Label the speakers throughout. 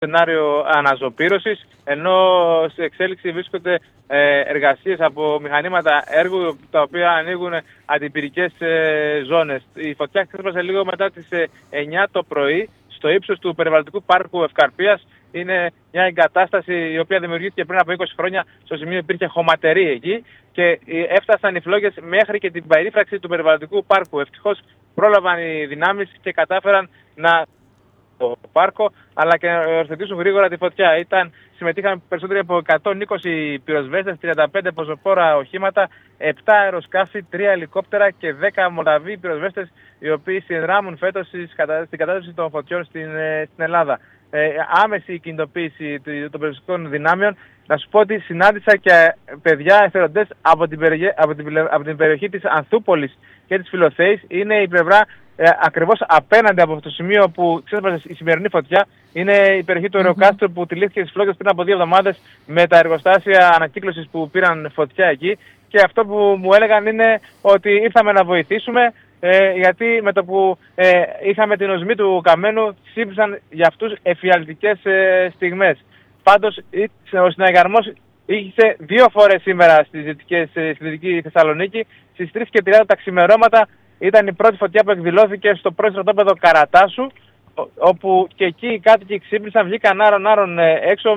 Speaker 1: σενάριο αναζωπήρωσης, ενώ σε εξέλιξη βρίσκονται εργασίες από μηχανήματα έργου τα οποία ανοίγουν αντιπυρικές ζώνες. Η φωτιά ξέσπασε λίγο μετά τις 9 το πρωί στο ύψος του περιβαλλοντικού πάρκου Ευκαρπίας. Είναι μια εγκατάσταση η οποία δημιουργήθηκε πριν από 20 χρόνια. Στο σημείο υπήρχε χωματερή εκεί και έφτασαν οι φλόγες μέχρι και την περίφραξη του περιβαλλοντικού πάρκου. Ευτυχώς πρόλαβαν οι δυνάμεις και κατάφεραν να το πάρκο, αλλά και να οριοθετήσουν γρήγορα τη φωτιά. Συμμετείχαν περισσότεροι από 120 πυροσβέστες, 35 πεζοπόρα οχήματα, 7 αεροσκάφη, 3 ελικόπτερα και 10 Μολδαβοί πυροσβέστες, οι οποίοι συνδράμουν φέτος στην κατάσταση των φωτιών στην Ελλάδα. Άμεση κινητοποίηση των περιοριστικών δυνάμεων. Να σου πω ότι συνάντησα και παιδιά εθελοντές από την περιοχή της Ανθούπολης και της Φιλοθέης. Είναι η πλευρά ακριβώς απέναντι από το σημείο που ξέσπασε η σημερινή φωτιά. Είναι η περιοχή του Ωρεοκάστρου που τυλίχθηκε στις φλόγες πριν από 2 εβδομάδες με τα εργοστάσια ανακύκλωσης που πήραν φωτιά εκεί. Και αυτό που μου έλεγαν είναι ότι ήρθαμε να βοηθήσουμε, γιατί με το που είχαμε την οσμή του καμένου σύμπησαν για αυτούς εφιαλτικές στιγμές. Πάντως ο συναγερμός είχε 2 φορές σήμερα στη Δυτική Θεσσαλονίκη. Στις 3 και 30 τα ξημερώματα ήταν η πρώτη φωτιά που εκδηλώθηκε στο πρώην στρατόπεδο Καρατάσου, όπου και εκεί οι κάτοικοι ξύπνησαν, βγήκαν άρον έξω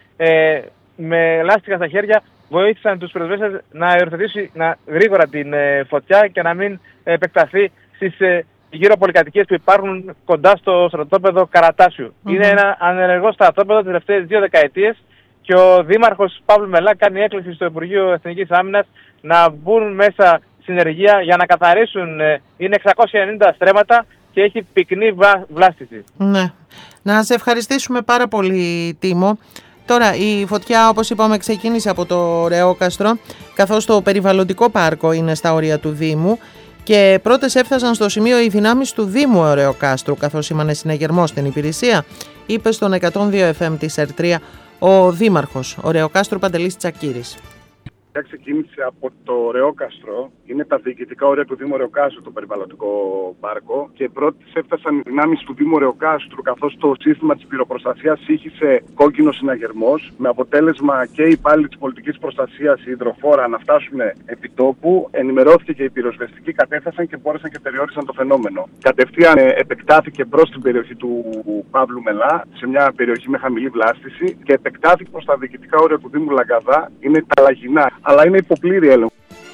Speaker 1: με λάστιχα στα χέρια, βοήθησαν τους πυροσβέστες να υιοθετήσουν γρήγορα την φωτιά και να μην επεκταθεί στις γύρω πολυκατοικίες που υπάρχουν κοντά στο στρατόπεδο Καρατάσιου. Είναι ένα ανενεργό στρατόπεδο τις τελευταίες 2 δεκαετίες και ο Δήμαρχος Παύλου Μελά κάνει έκκληση στο Υπουργείο Εθνικής Άμυνας να μπουν μέσα συνεργεία για να καθαρίσουν. Είναι 690 στρέμματα και έχει πυκνή βλάστηση.
Speaker 2: Ναι. Να σε ευχαριστήσουμε πάρα πολύ, Τίμο. Τώρα η φωτιά, όπως είπαμε, ξεκίνησε από το Ωρεόκαστρο, καθώς το περιβαλλοντικό πάρκο είναι στα όρια του Δήμου και πρώτες έφτασαν στο σημείο οι δυνάμεις του Δήμου Ωρεοκάστρου, καθώς ήμανε συναγερμός στην υπηρεσία, είπε στον 102 FM της ΕΡΤΡΙΑ ο Δήμαρχος Ωρεοκάστρου Παντελής Τσακύρης.
Speaker 3: Ξεκίνησε από το Ωρεόκαστρο, είναι τα διοικητικά όρια του Δήμου Ωρεοκάστρου το περιβαλλοντικό πάρκο και πρώτες έφτασαν οι δυνάμεις του Δήμου Ωρεοκάστρου, καθώς το σύστημα της πυροπροστασίας ήχησε κόκκινο συναγερμός, με αποτέλεσμα και οι υπάλληλοι της πολιτικής προστασίας, η υδροφόρα, να φτάσουν επί τόπου. Ενημερώθηκε και οι πυροσβεστικοί, κατέφθασαν και μπόρεσαν και περιόρισαν το φαινόμενο. Κατευθείαν επεκτάθηκε προς την περιοχή του Παύλου Μελά, σε μια περιοχή με χαμηλή βλάστηση, και επεκτάθηκε προς τα διοικητικά όρια του Δήμου Λαγκαδά, είναι τα Λαγινά, αλλά είναι υποπλήρη έλεγχο.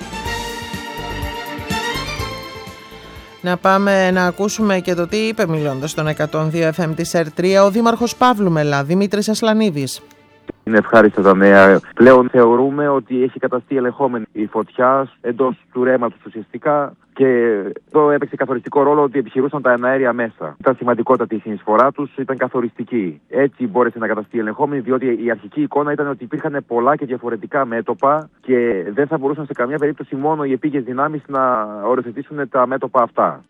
Speaker 2: Να πάμε να ακούσουμε και το τι είπε μιλώντας στον 102 FM της ΕΡΤΡΙΑ ο Δήμαρχος Παύλου Μελά, Δημήτρης Ασλανίδης.
Speaker 4: Είναι ευχάριστα τα νέα. Πλέον θεωρούμε ότι έχει καταστεί ελεγχόμενη η φωτιά εντός του ρέματος ουσιαστικά και εδώ έπαιξε καθοριστικό ρόλο ότι επιχειρούσαν τα εναέρια μέσα. Ήταν σημαντικότατη η συνεισφορά τους, ήταν καθοριστική. Έτσι μπόρεσε να καταστεί ελεγχόμενη, διότι η αρχική εικόνα ήταν ότι υπήρχαν πολλά και διαφορετικά μέτωπα και δεν θα μπορούσαν σε καμία περίπτωση μόνο οι επίγειες δυνάμεις να οριοθετήσουν τα μέτωπα αυτά.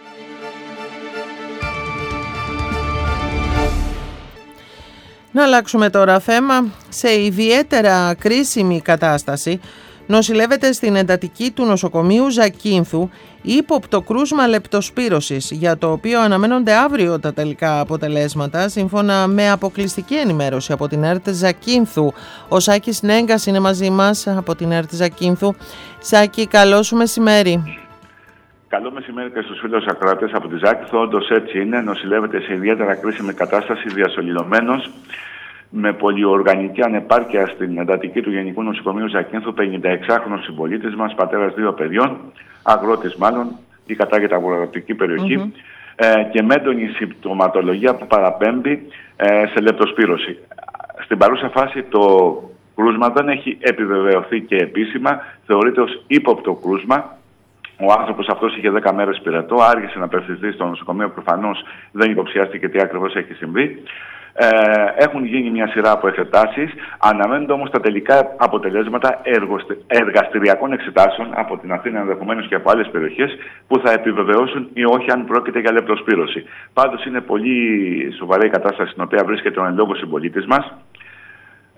Speaker 2: Να αλλάξουμε τώρα θέμα. Σε ιδιαίτερα κρίσιμη κατάσταση νοσηλεύεται στην εντατική του νοσοκομείου Ζακίνθου ύποπτο κρούσμα λεπτοσπύρωσης, για το οποίο αναμένονται αύριο τα τελικά αποτελέσματα, σύμφωνα με αποκλειστική ενημέρωση από την ΕΡΤ Ζακίνθου. Ο Σάκης Νέγκας είναι μαζί μας από την ΕΡΤ Ζακίνθου. Σάκη, καλό σου μεσημέρι.
Speaker 5: Καλό μεσημέρι και στους φίλους ακροατές από τη Ζάκυνθο. Όντως έτσι είναι. Νοσηλεύεται σε ιδιαίτερα κρίσιμη κατάσταση, διασωληνωμένος, με πολυοργανική ανεπάρκεια στην εντατική του Γενικού Νοσοκομείου Ζακίνθου, 56χρονος συμπολίτης μας, πατέρας 2 παιδιών, αγρότης μάλλον, η κατάγεται από αγροτική περιοχή, και με έντονη συμπτωματολογία που παραπέμπει σε λεπτοσπύρωση. Στην παρούσα φάση το κρούσμα δεν έχει επιβεβαιωθεί και επίσημα, θεωρείται ως ύποπτο κρούσμα. Ο άνθρωπος αυτός είχε 10 μέρες πυρετό, άργησε να απευθυνθεί στο νοσοκομείο, προφανώς δεν υποψιάστηκε τι ακριβώς έχει συμβεί. Έχουν γίνει μια σειρά από εξετάσεις, αναμένονται όμως τα τελικά αποτελέσματα εργαστηριακών εξετάσεων από την Αθήνα, ενδεχομένως και από άλλες περιοχές, που θα επιβεβαιώσουν ή όχι αν πρόκειται για λεπτοσπύρωση. Πάντως είναι πολύ σοβαρή η κατάσταση στην οποία βρίσκεται ο εν λόγω συμπολίτης μας.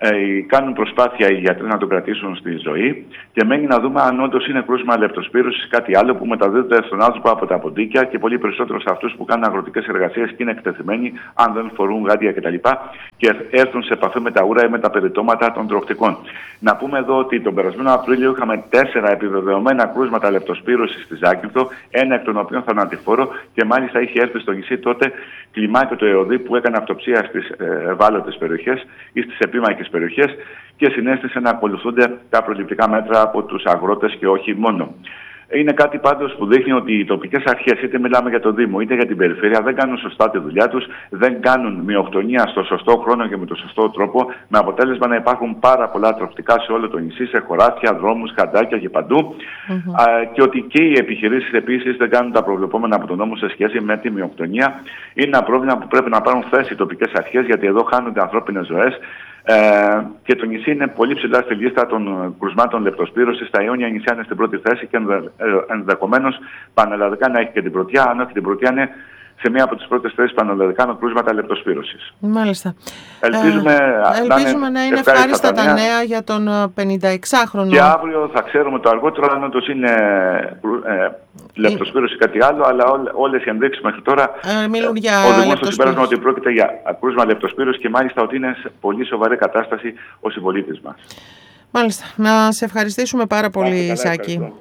Speaker 5: Κάνουν προσπάθεια οι γιατροί να το κρατήσουν στη ζωή και μένει να δούμε αν όντως είναι κρούσμα λεπτοσπύρωσης ή κάτι άλλο που μεταδίδεται στον άνθρωπο από τα ποντίκια και πολύ περισσότερο σε αυτούς που κάνουν αγροτικές εργασίες και είναι εκτεθειμένοι, αν δεν φορούν γάντια κτλ. Και έρθουν σε επαφή με τα ούρα ή με τα περιτώματα των τροκτικών. Να πούμε εδώ ότι τον περασμένο Απρίλιο είχαμε 4 επιβεβαιωμένα κρούσματα λεπτοσπύρωσης στη Ζάκυνθο, ένα εκ των οποίων θανατηφόρο και μάλιστα είχε έρθει στο νησί τότε κλιμάκιο το ΕΟΔΗ που έκανε αυτοψία στις ευάλωτες περιοχές ή στις επίμαχες περιοχές και συνέστησε να ακολουθούνται τα προληπτικά μέτρα από τους αγρότες και όχι μόνο. Είναι κάτι πάντως που δείχνει ότι οι τοπικές αρχές, είτε μιλάμε για το Δήμο είτε για την περιφέρεια, δεν κάνουν σωστά τη δουλειά τους, δεν κάνουν μειοκτονία στο σωστό χρόνο και με τον σωστό τρόπο, με αποτέλεσμα να υπάρχουν πάρα πολλά τροκτικά σε όλο το νησί, σε χωράφια, δρόμους, χαντάκια και παντού. Και ότι και οι επιχειρήσεις επίσης δεν κάνουν τα προβλεπόμενα από τον νόμο σε σχέση με τη μειοκτονία. Είναι ένα πρόβλημα που πρέπει να πάρουν θέση οι τοπικές αρχές, γιατί εδώ χάνονται ανθρώπινες ζωές. Και το νησί είναι πολύ ψηλά στη λίστα των κρουσμάτων λεπτοσπύρωσης. Τα Ιόνια νησιά είναι στην πρώτη θέση και ενδεχομένως πανελλαδικά να έχει και την πρωτιά. Αν όχι την πρωτιά, είναι σε μία από τις πρώτες θέσεις πανελλαδικά με κρούσματα λεπτοσπύρωσης.
Speaker 2: Μάλιστα.
Speaker 5: Ελπίζουμε
Speaker 2: να είναι ευχάριστα τα νέα για τον 56χρονο.
Speaker 5: Και αύριο θα ξέρουμε το αργότερο αν όντως είναι λεπτοσπύρωση ή κάτι άλλο, αλλά όλες οι ενδείξεις μέχρι τώρα οδηγούν στο συμπέρασμα ότι πρόκειται για κρούσμα λεπτοσπύρωση και μάλιστα ότι είναι σε πολύ σοβαρή κατάσταση ο συμπολίτης μας.
Speaker 2: Μάλιστα. Να σε ευχαριστήσουμε πάρα πολύ, Σάκη.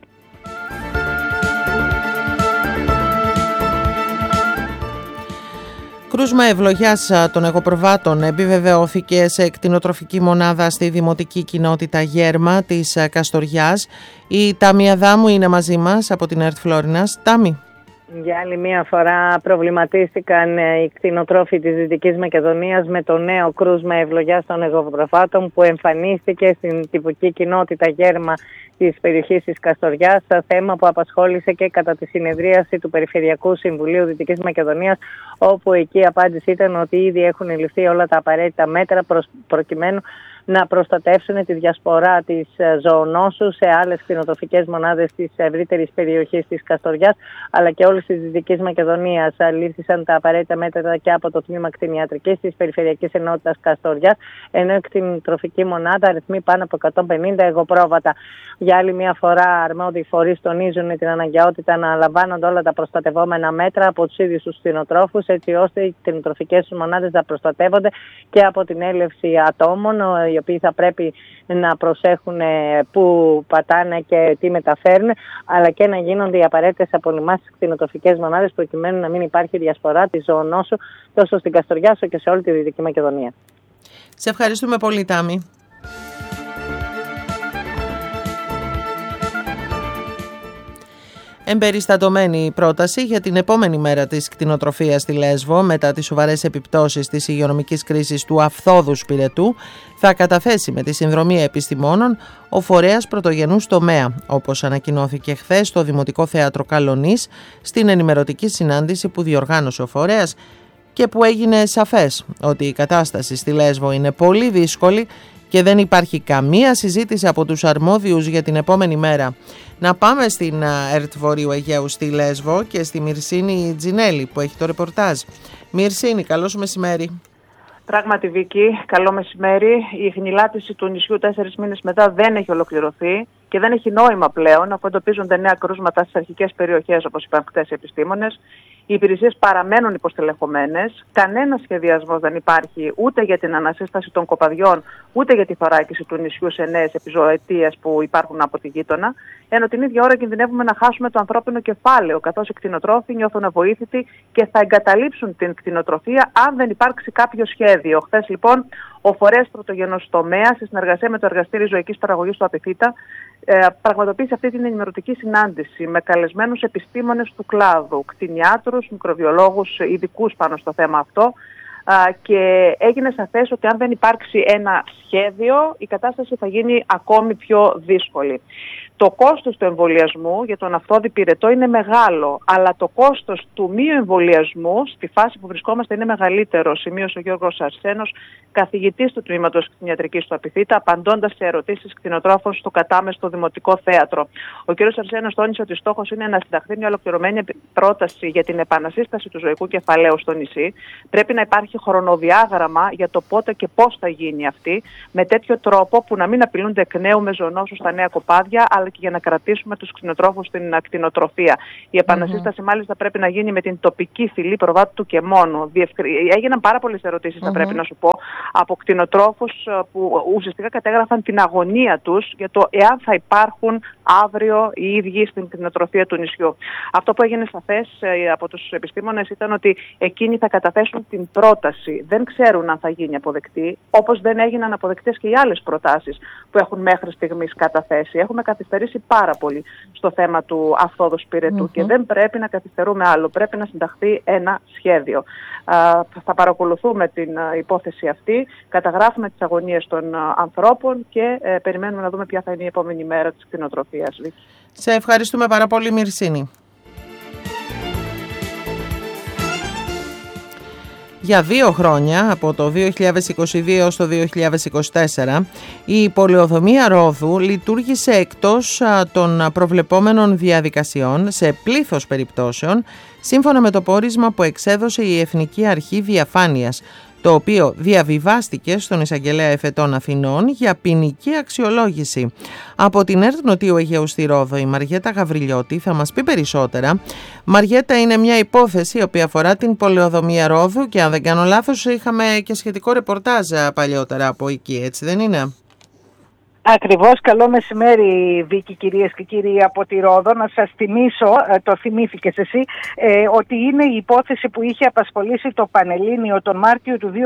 Speaker 2: Κρούσμα ευλογιάς των εγωπροβάτων επιβεβαιώθηκε σε κτηνοτροφική μονάδα στη δημοτική κοινότητα Γέρμα της Καστοριάς. Η Τάμη Αδάμου είναι μαζί μας από την ΕΡΤ Φλόρινας. Τάμη.
Speaker 6: Για άλλη μία φορά προβληματίστηκαν οι κτηνοτρόφοι της Δυτικής Μακεδονίας με το νέο κρούσμα ευλογιάς των εγωπροβάτων που εμφανίστηκε στην τυπική κοινότητα Γέρμα της περιοχής της Καστοριάς, θέμα που απασχόλησε και κατά τη συνεδρίαση του Περιφερειακού Συμβουλίου Δυτικής Μακεδονίας, όπου εκεί η απάντηση ήταν ότι ήδη έχουν ληφθεί όλα τα απαραίτητα μέτρα προκειμένου να προστατεύσουν τη διασπορά της ζωονόσου σε άλλες κτηνοτροφικές μονάδες της ευρύτερης περιοχής της Καστοριάς, αλλά και όλης της Δυτικής Μακεδονίας. Λήφθησαν τα απαραίτητα μέτρα και από το τμήμα κτηνιατρικής της Περιφερειακής Ενότητας Καστοριάς, ενώ η κτηνοτροφική μονάδα αριθμεί πάνω από 150 εγωπρόβατα. Για άλλη μια φορά, αρμόδιοι φορείς τονίζουν την αναγκαιότητα να λαμβάνονται όλα τα προστατευόμενα μέτρα από τους ίδιους τους κτηνοτρόφους, έτσι ώστε οι κτηνοτροφικές μονάδες να προστατεύονται και από την έλευση ατόμων, οι οποίοι θα πρέπει να προσέχουν πού πατάνε και τι μεταφέρουν, αλλά και να γίνονται οι απαραίτητες απολυμάσεις στις κτηνοτροφικές μονάδες, προκειμένου να μην υπάρχει διασπορά της ζωονόσου τόσο στην Καστοριά όσο και σε όλη τη Δυτική Μακεδονία.
Speaker 2: Σε ευχαριστούμε πολύ, Τάμη. Εμπεριστατωμένη πρόταση για την επόμενη μέρα της κτηνοτροφίας στη Λέσβο μετά τις σοβαρές επιπτώσεις της υγειονομικής κρίσης του αυθόδου πυρετού θα καταθέσει με τη συνδρομή επιστημόνων ο φορέας πρωτογενούς τομέα, όπως ανακοινώθηκε χθες στο Δημοτικό Θέατρο Καλονής στην ενημερωτική συνάντηση που διοργάνωσε ο φορέας και που έγινε σαφές ότι η κατάσταση στη Λέσβο είναι πολύ δύσκολη και δεν υπάρχει καμία συζήτηση από τους αρμόδιους για την επόμενη μέρα. Να πάμε στην ΕΡΤ Βορείου Αιγαίου στη Λέσβο και στη Μυρσίνη Τζινέλη που έχει το ρεπορτάζ. Μυρσίνη, καλό σου μεσημέρι.
Speaker 7: Πράγματι, Βίκη, καλό μεσημέρι. Η χνηλάτιση του νησιού 4 μήνες μετά δεν έχει ολοκληρωθεί και δεν έχει νόημα πλέον, αφού εντοπίζονται νέα κρούσματα στις αρχικές περιοχές, όπως είπαν χτες οι επιστήμονες. Οι υπηρεσίες παραμένουν υποστελεχωμένες. Κανένα σχεδιασμός δεν υπάρχει ούτε για την ανασύσταση των κοπαδιών, ούτε για τη θωράκιση του νησιού σε νέες επιζωοτίες που υπάρχουν από τη γείτονα. Ενώ την ίδια ώρα κινδυνεύουμε να χάσουμε το ανθρώπινο κεφάλαιο, καθώς οι κτηνοτρόφοι νιώθουν αβοήθητοι και θα εγκαταλείψουν την κτηνοτροφία αν δεν υπάρξει κάποιο σχέδιο. Χθες, λοιπόν, ο φορέας πρωτογενούς τομέα, σε συνεργασία με το Εργαστήριο Ζωικής Παραγωγής του Απιθύτα, πραγματοποίησε αυτή την ενημερωτική συνάντηση με καλεσμένους επιστήμονες του κλάδου, κτηνιάτρους, μικροβιολόγους, ειδικούς πάνω στο θέμα αυτό, και έγινε σαφές ότι αν δεν υπάρξει ένα σχέδιο, η κατάσταση θα γίνει ακόμη πιο δύσκολη. Το κόστος του εμβολιασμού για τον Αυθόδη Πυρετό είναι μεγάλο, αλλά το κόστος του μη εμβολιασμού στη φάση που βρισκόμαστε είναι μεγαλύτερο, σημείωσε ο Γιώργος Αρσένος, καθηγητής του τμήματος κτηνιατρικής του Απιθύτα, απαντώντας σε ερωτήσεις κτηνοτρόφων στο Κατάμεστο Δημοτικό Θέατρο. Ο κ. Αρσένος τόνισε ότι στόχος είναι να συνταχθεί μια ολοκληρωμένη πρόταση για την επανασύσταση του ζωικού κεφαλαίου στο νησί. Πρέπει να υπάρχει χρονοδιάγραμμα για το πότε και πώς θα γίνει αυτή, με τέτοιο τρόπο που να μην απειλούνται εκ νέου με ζωονόσους στα νέα κοπάδια, αλλά και για να κρατήσουμε τους κτηνοτρόφους στην ακτινοτροφία. Η επανασύσταση μάλιστα πρέπει να γίνει με την τοπική φυλή προβάτου και μόνο. Έγιναν πάρα πολλές ερωτήσεις, θα πρέπει να σου πω, από κτηνοτρόφους που ουσιαστικά κατέγραφαν την αγωνία τους για το εάν θα υπάρχουν αύριο οι ίδιοι στην κτηνοτροφία του νησιού. Αυτό που έγινε σαφές από τους επιστήμονες ήταν ότι εκείνοι θα καταθέσουν την πρόταση. Δεν ξέρουν αν θα γίνει αποδεκτή, όπως δεν έγιναν αποδεκτές και οι άλλες προτάσεις που έχουν μέχρι στιγμής καταθέσει. Έχουμε καθυστερήσει πάρα πολύ στο θέμα του Αυθόδου Πυρετού και δεν πρέπει να καθυστερούμε άλλο. Πρέπει να συνταχθεί ένα σχέδιο. Θα παρακολουθούμε την υπόθεση αυτή, καταγράφουμε τις αγωνίες των ανθρώπων και περιμένουμε να δούμε ποια θα είναι η επόμενη μέρα της κτηνοτροφίας.
Speaker 2: Σε ευχαριστούμε πάρα πολύ, Μυρσίνη. Για 2 χρόνια, από το 2022 στο 2024, η πολεοδομία Ρόδου λειτουργήσε εκτός των προβλεπόμενων διαδικασιών σε πλήθος περιπτώσεων, σύμφωνα με το πόρισμα που εξέδωσε η Εθνική Αρχή Διαφάνειας, το οποίο διαβιβάστηκε στον Εισαγγελέα Εφετών Αθηνών για ποινική αξιολόγηση. Από την ΕΡΤ Νοτιού Αιγαίου στη Ρόδο, η Μαριέτα Γαβριλιώτη θα μας πει περισσότερα. Μαριέτα, είναι μια υπόθεση η οποία αφορά την πολεοδομία Ρόδου και αν δεν κάνω λάθος είχαμε και σχετικό ρεπορτάζ παλιότερα από εκεί, έτσι δεν είναι?
Speaker 8: Ακριβώς. Καλό μεσημέρι, Βίκη, κυρίες και κύριοι από τη Ρόδο. Να σας θυμίσω, το θυμήθηκες εσύ, ότι είναι η υπόθεση που είχε απασχολήσει το Πανελλήνιο τον Μάρτιο του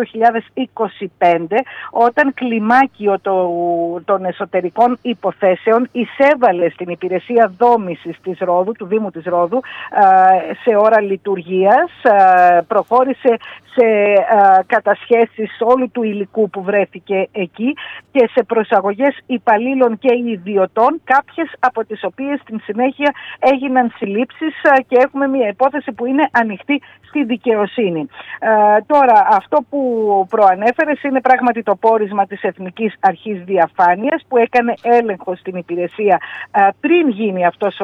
Speaker 8: 2025, όταν κλιμάκιο των εσωτερικών υποθέσεων εισέβαλε στην υπηρεσία δόμησης της Ρόδου, του Δήμου της Ρόδου, σε ώρα λειτουργίας, προχώρησε σε κατασχέσεις όλου του υλικού που βρέθηκε εκεί και σε προσαγωγές υπαλλήλων και ιδιωτών, κάποιες από τις οποίες στην συνέχεια έγιναν συλλήψεις και έχουμε μια υπόθεση που είναι ανοιχτή στη δικαιοσύνη. Τώρα, αυτό που προανέφερες είναι πράγματι το πόρισμα της Εθνικής Αρχής Διαφάνειας, που έκανε έλεγχο στην υπηρεσία πριν γίνει αυτός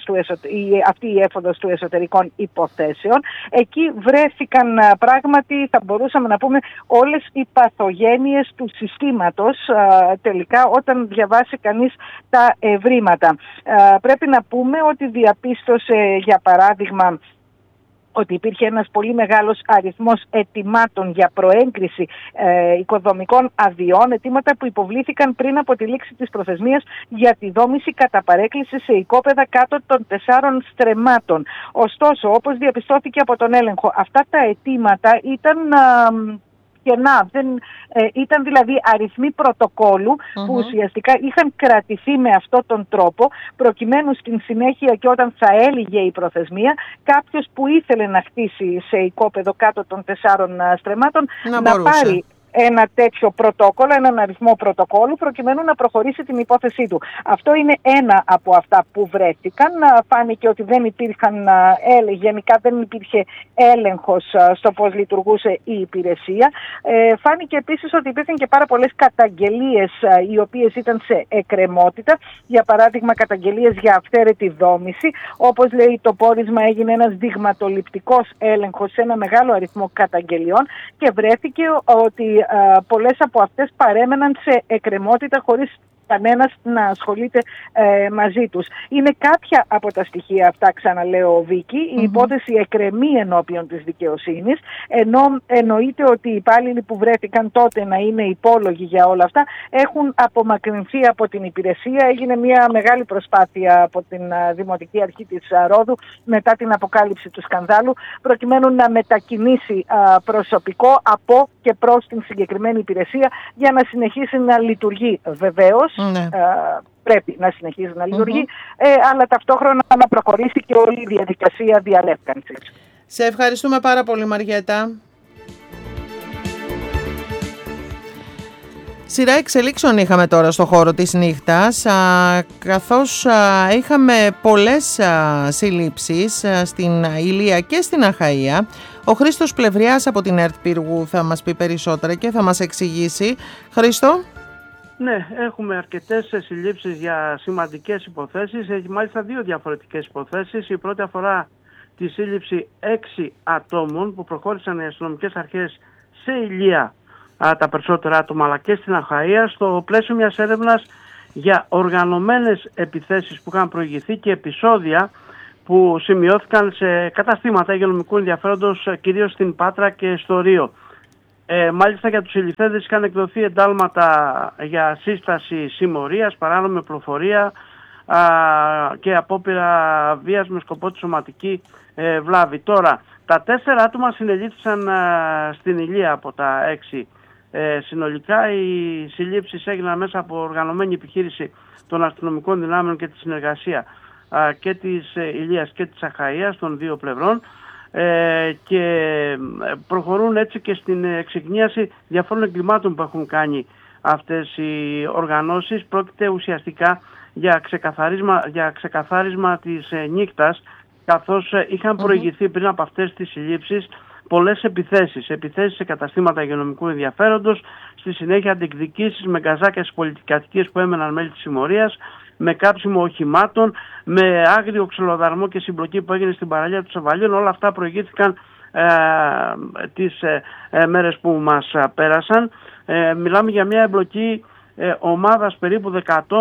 Speaker 8: αυτή η έφοδος του εσωτερικών υποθέσεων. Εκεί βρέθηκαν πράγματι, θα μπορούσαμε να πούμε, όλες οι παθογένειες του συστήματος τελικά, όταν διαβάσει κανείς τα ευρήματα. Πρέπει να πούμε ότι διαπίστωσε, για παράδειγμα, ότι υπήρχε ένας πολύ μεγάλος αριθμός αιτημάτων για προέγκριση οικοδομικών αδειών, αιτήματα που υποβλήθηκαν πριν από τη λήξη της προθεσμίας για τη δόμηση κατά παρέκκληση σε οικόπεδα κάτω των 4 στρεμμάτων. Ωστόσο, όπως διαπιστώθηκε από τον έλεγχο, αυτά τα αιτήματα ήταν κενά. Ήταν δηλαδή αριθμοί πρωτοκόλου που ουσιαστικά είχαν κρατηθεί με αυτόν τον τρόπο, προκειμένου στην συνέχεια και όταν θα έλυγε η προθεσμία, κάποιος που ήθελε να χτίσει σε οικόπεδο κάτω των 4 στρεμμάτων να πάρει ένα τέτοιο πρωτόκολλο, έναν αριθμό πρωτοκόλλου, προκειμένου να προχωρήσει την υπόθεσή του. Αυτό είναι ένα από αυτά που βρέθηκαν. Φάνηκε ότι δεν υπήρχαν, γενικά δεν υπήρχε έλεγχος στο πώς λειτουργούσε η υπηρεσία. Φάνηκε επίσης ότι υπήρχαν και πάρα πολλές καταγγελίες οι οποίες ήταν σε εκκρεμότητα. Για παράδειγμα, καταγγελίες για αυθαίρετη δόμηση. Όπως λέει το πόρισμα, έγινε ένας δειγματοληπτικός έλεγχος σε ένα μεγάλο αριθμό καταγγελιών και βρέθηκε ότι πολλές από αυτές παρέμεναν σε εκκρεμότητα χωρίς κανένας να ασχολείται μαζί τους. Είναι κάποια από τα στοιχεία αυτά, ξαναλέω, Βίκη. Η υπόθεση εκκρεμεί ενώπιον της δικαιοσύνης, ενώ εννοείται ότι οι υπάλληλοι που βρέθηκαν τότε να είναι υπόλογοι για όλα αυτά έχουν απομακρυνθεί από την υπηρεσία. Έγινε μια μεγάλη προσπάθεια από την Δημοτική Αρχή της Ρόδου μετά την αποκάλυψη του σκανδάλου, προκειμένου να μετακινήσει προσωπικό από και προς την συγκεκριμένη υπηρεσία για να συνεχίσει να λειτουργεί. Βεβαίως, πρέπει να συνεχίζει να λειτουργεί, αλλά ταυτόχρονα να προχωρήσει και όλη η διαδικασία διαλεύκανσης.
Speaker 2: Σε ευχαριστούμε πάρα πολύ, Μαριέτα. Σειρά εξελίξεων είχαμε τώρα στο χώρο της νύχτας, καθώς είχαμε πολλές συλλήψεις στην Ηλία και στην Αχαΐα. Ο Χρήστος Πλευριάς από την ΕΡΤ Πύργου θα μας πει περισσότερα και θα μας εξηγήσει. Χρήστο.
Speaker 9: Ναι, έχουμε αρκετές συλλήψεις για σημαντικές υποθέσεις, μάλιστα 2 διαφορετικές υποθέσεις. Η πρώτη αφορά τη σύλληψη 6 ατόμων που προχώρησαν οι αστυνομικές αρχές σε Ηλία, τα περισσότερα άτομα, αλλά και στην Αχαΐα, στο πλαίσιο μιας έρευνας για οργανωμένες επιθέσεις που είχαν προηγηθεί και επεισόδια που σημειώθηκαν σε καταστήματα υγειονομικού ενδιαφέροντος, κυρίως στην Πάτρα και στο Ρίο. Μάλιστα για τους συλληφθέντες είχαν εκδοθεί εντάλματα για σύσταση συμμορίας, παράνομη πλοφορία και απόπειρα βίας με σκοπό τη σωματική βλάβη. Τώρα, τα 4 άτομα συνελήφθησαν στην Ηλία από τα 6. Συνολικά οι συλλήψεις έγιναν μέσα από οργανωμένη επιχείρηση των αστυνομικών δυνάμεων και τη συνεργασία και της Ηλίας και της Αχαΐας των 2 πλευρών, και προχωρούν έτσι και στην εξυγνίαση διαφόρων εγκλημάτων που έχουν κάνει αυτές οι οργανώσεις. Πρόκειται ουσιαστικά για ξεκαθάρισμα της νύχτας, καθώς είχαν προηγηθεί πριν από αυτές τις συλλήψεις πολλές επιθέσεις σε καταστήματα υγειονομικού ενδιαφέροντος, στη συνέχεια αντεκδικήσεις με γκαζάκια στις πολιτικατοικίες που έμεναν μέλη της συμμορίας, με κάψιμο οχημάτων, με άγριο ξυλοδαρμό και συμπλοκή που έγινε στην παραλία του Σεβαλίων. Όλα αυτά προηγήθηκαν τις μέρες που μας πέρασαν. Μιλάμε για μια εμπλοκή ομάδας περίπου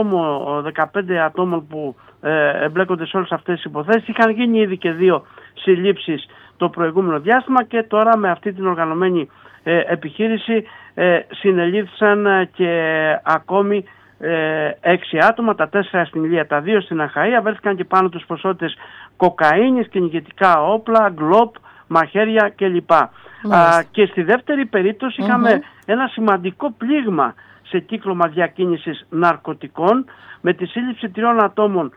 Speaker 9: 15 ατόμων που εμπλέκονται σε όλες αυτές τις υποθέσεις. Είχαν γίνει ήδη και 2 συλλήψεις το προηγούμενο διάστημα και τώρα με αυτή την οργανωμένη επιχείρηση συνελήφθησαν και ακόμη 6 άτομα, τα 4 στην Ηλία, τα 2 στην Αχαΐα. Βρέθηκαν και πάνω τους ποσότητες κοκαίνης, κυνηγετικά όπλα, γκλόπ, μαχαίρια κλπ. Και στη δεύτερη περίπτωση είχαμε ένα σημαντικό πλήγμα σε κύκλωμα διακίνησης ναρκωτικών, με τη σύλληψη 3 ατόμων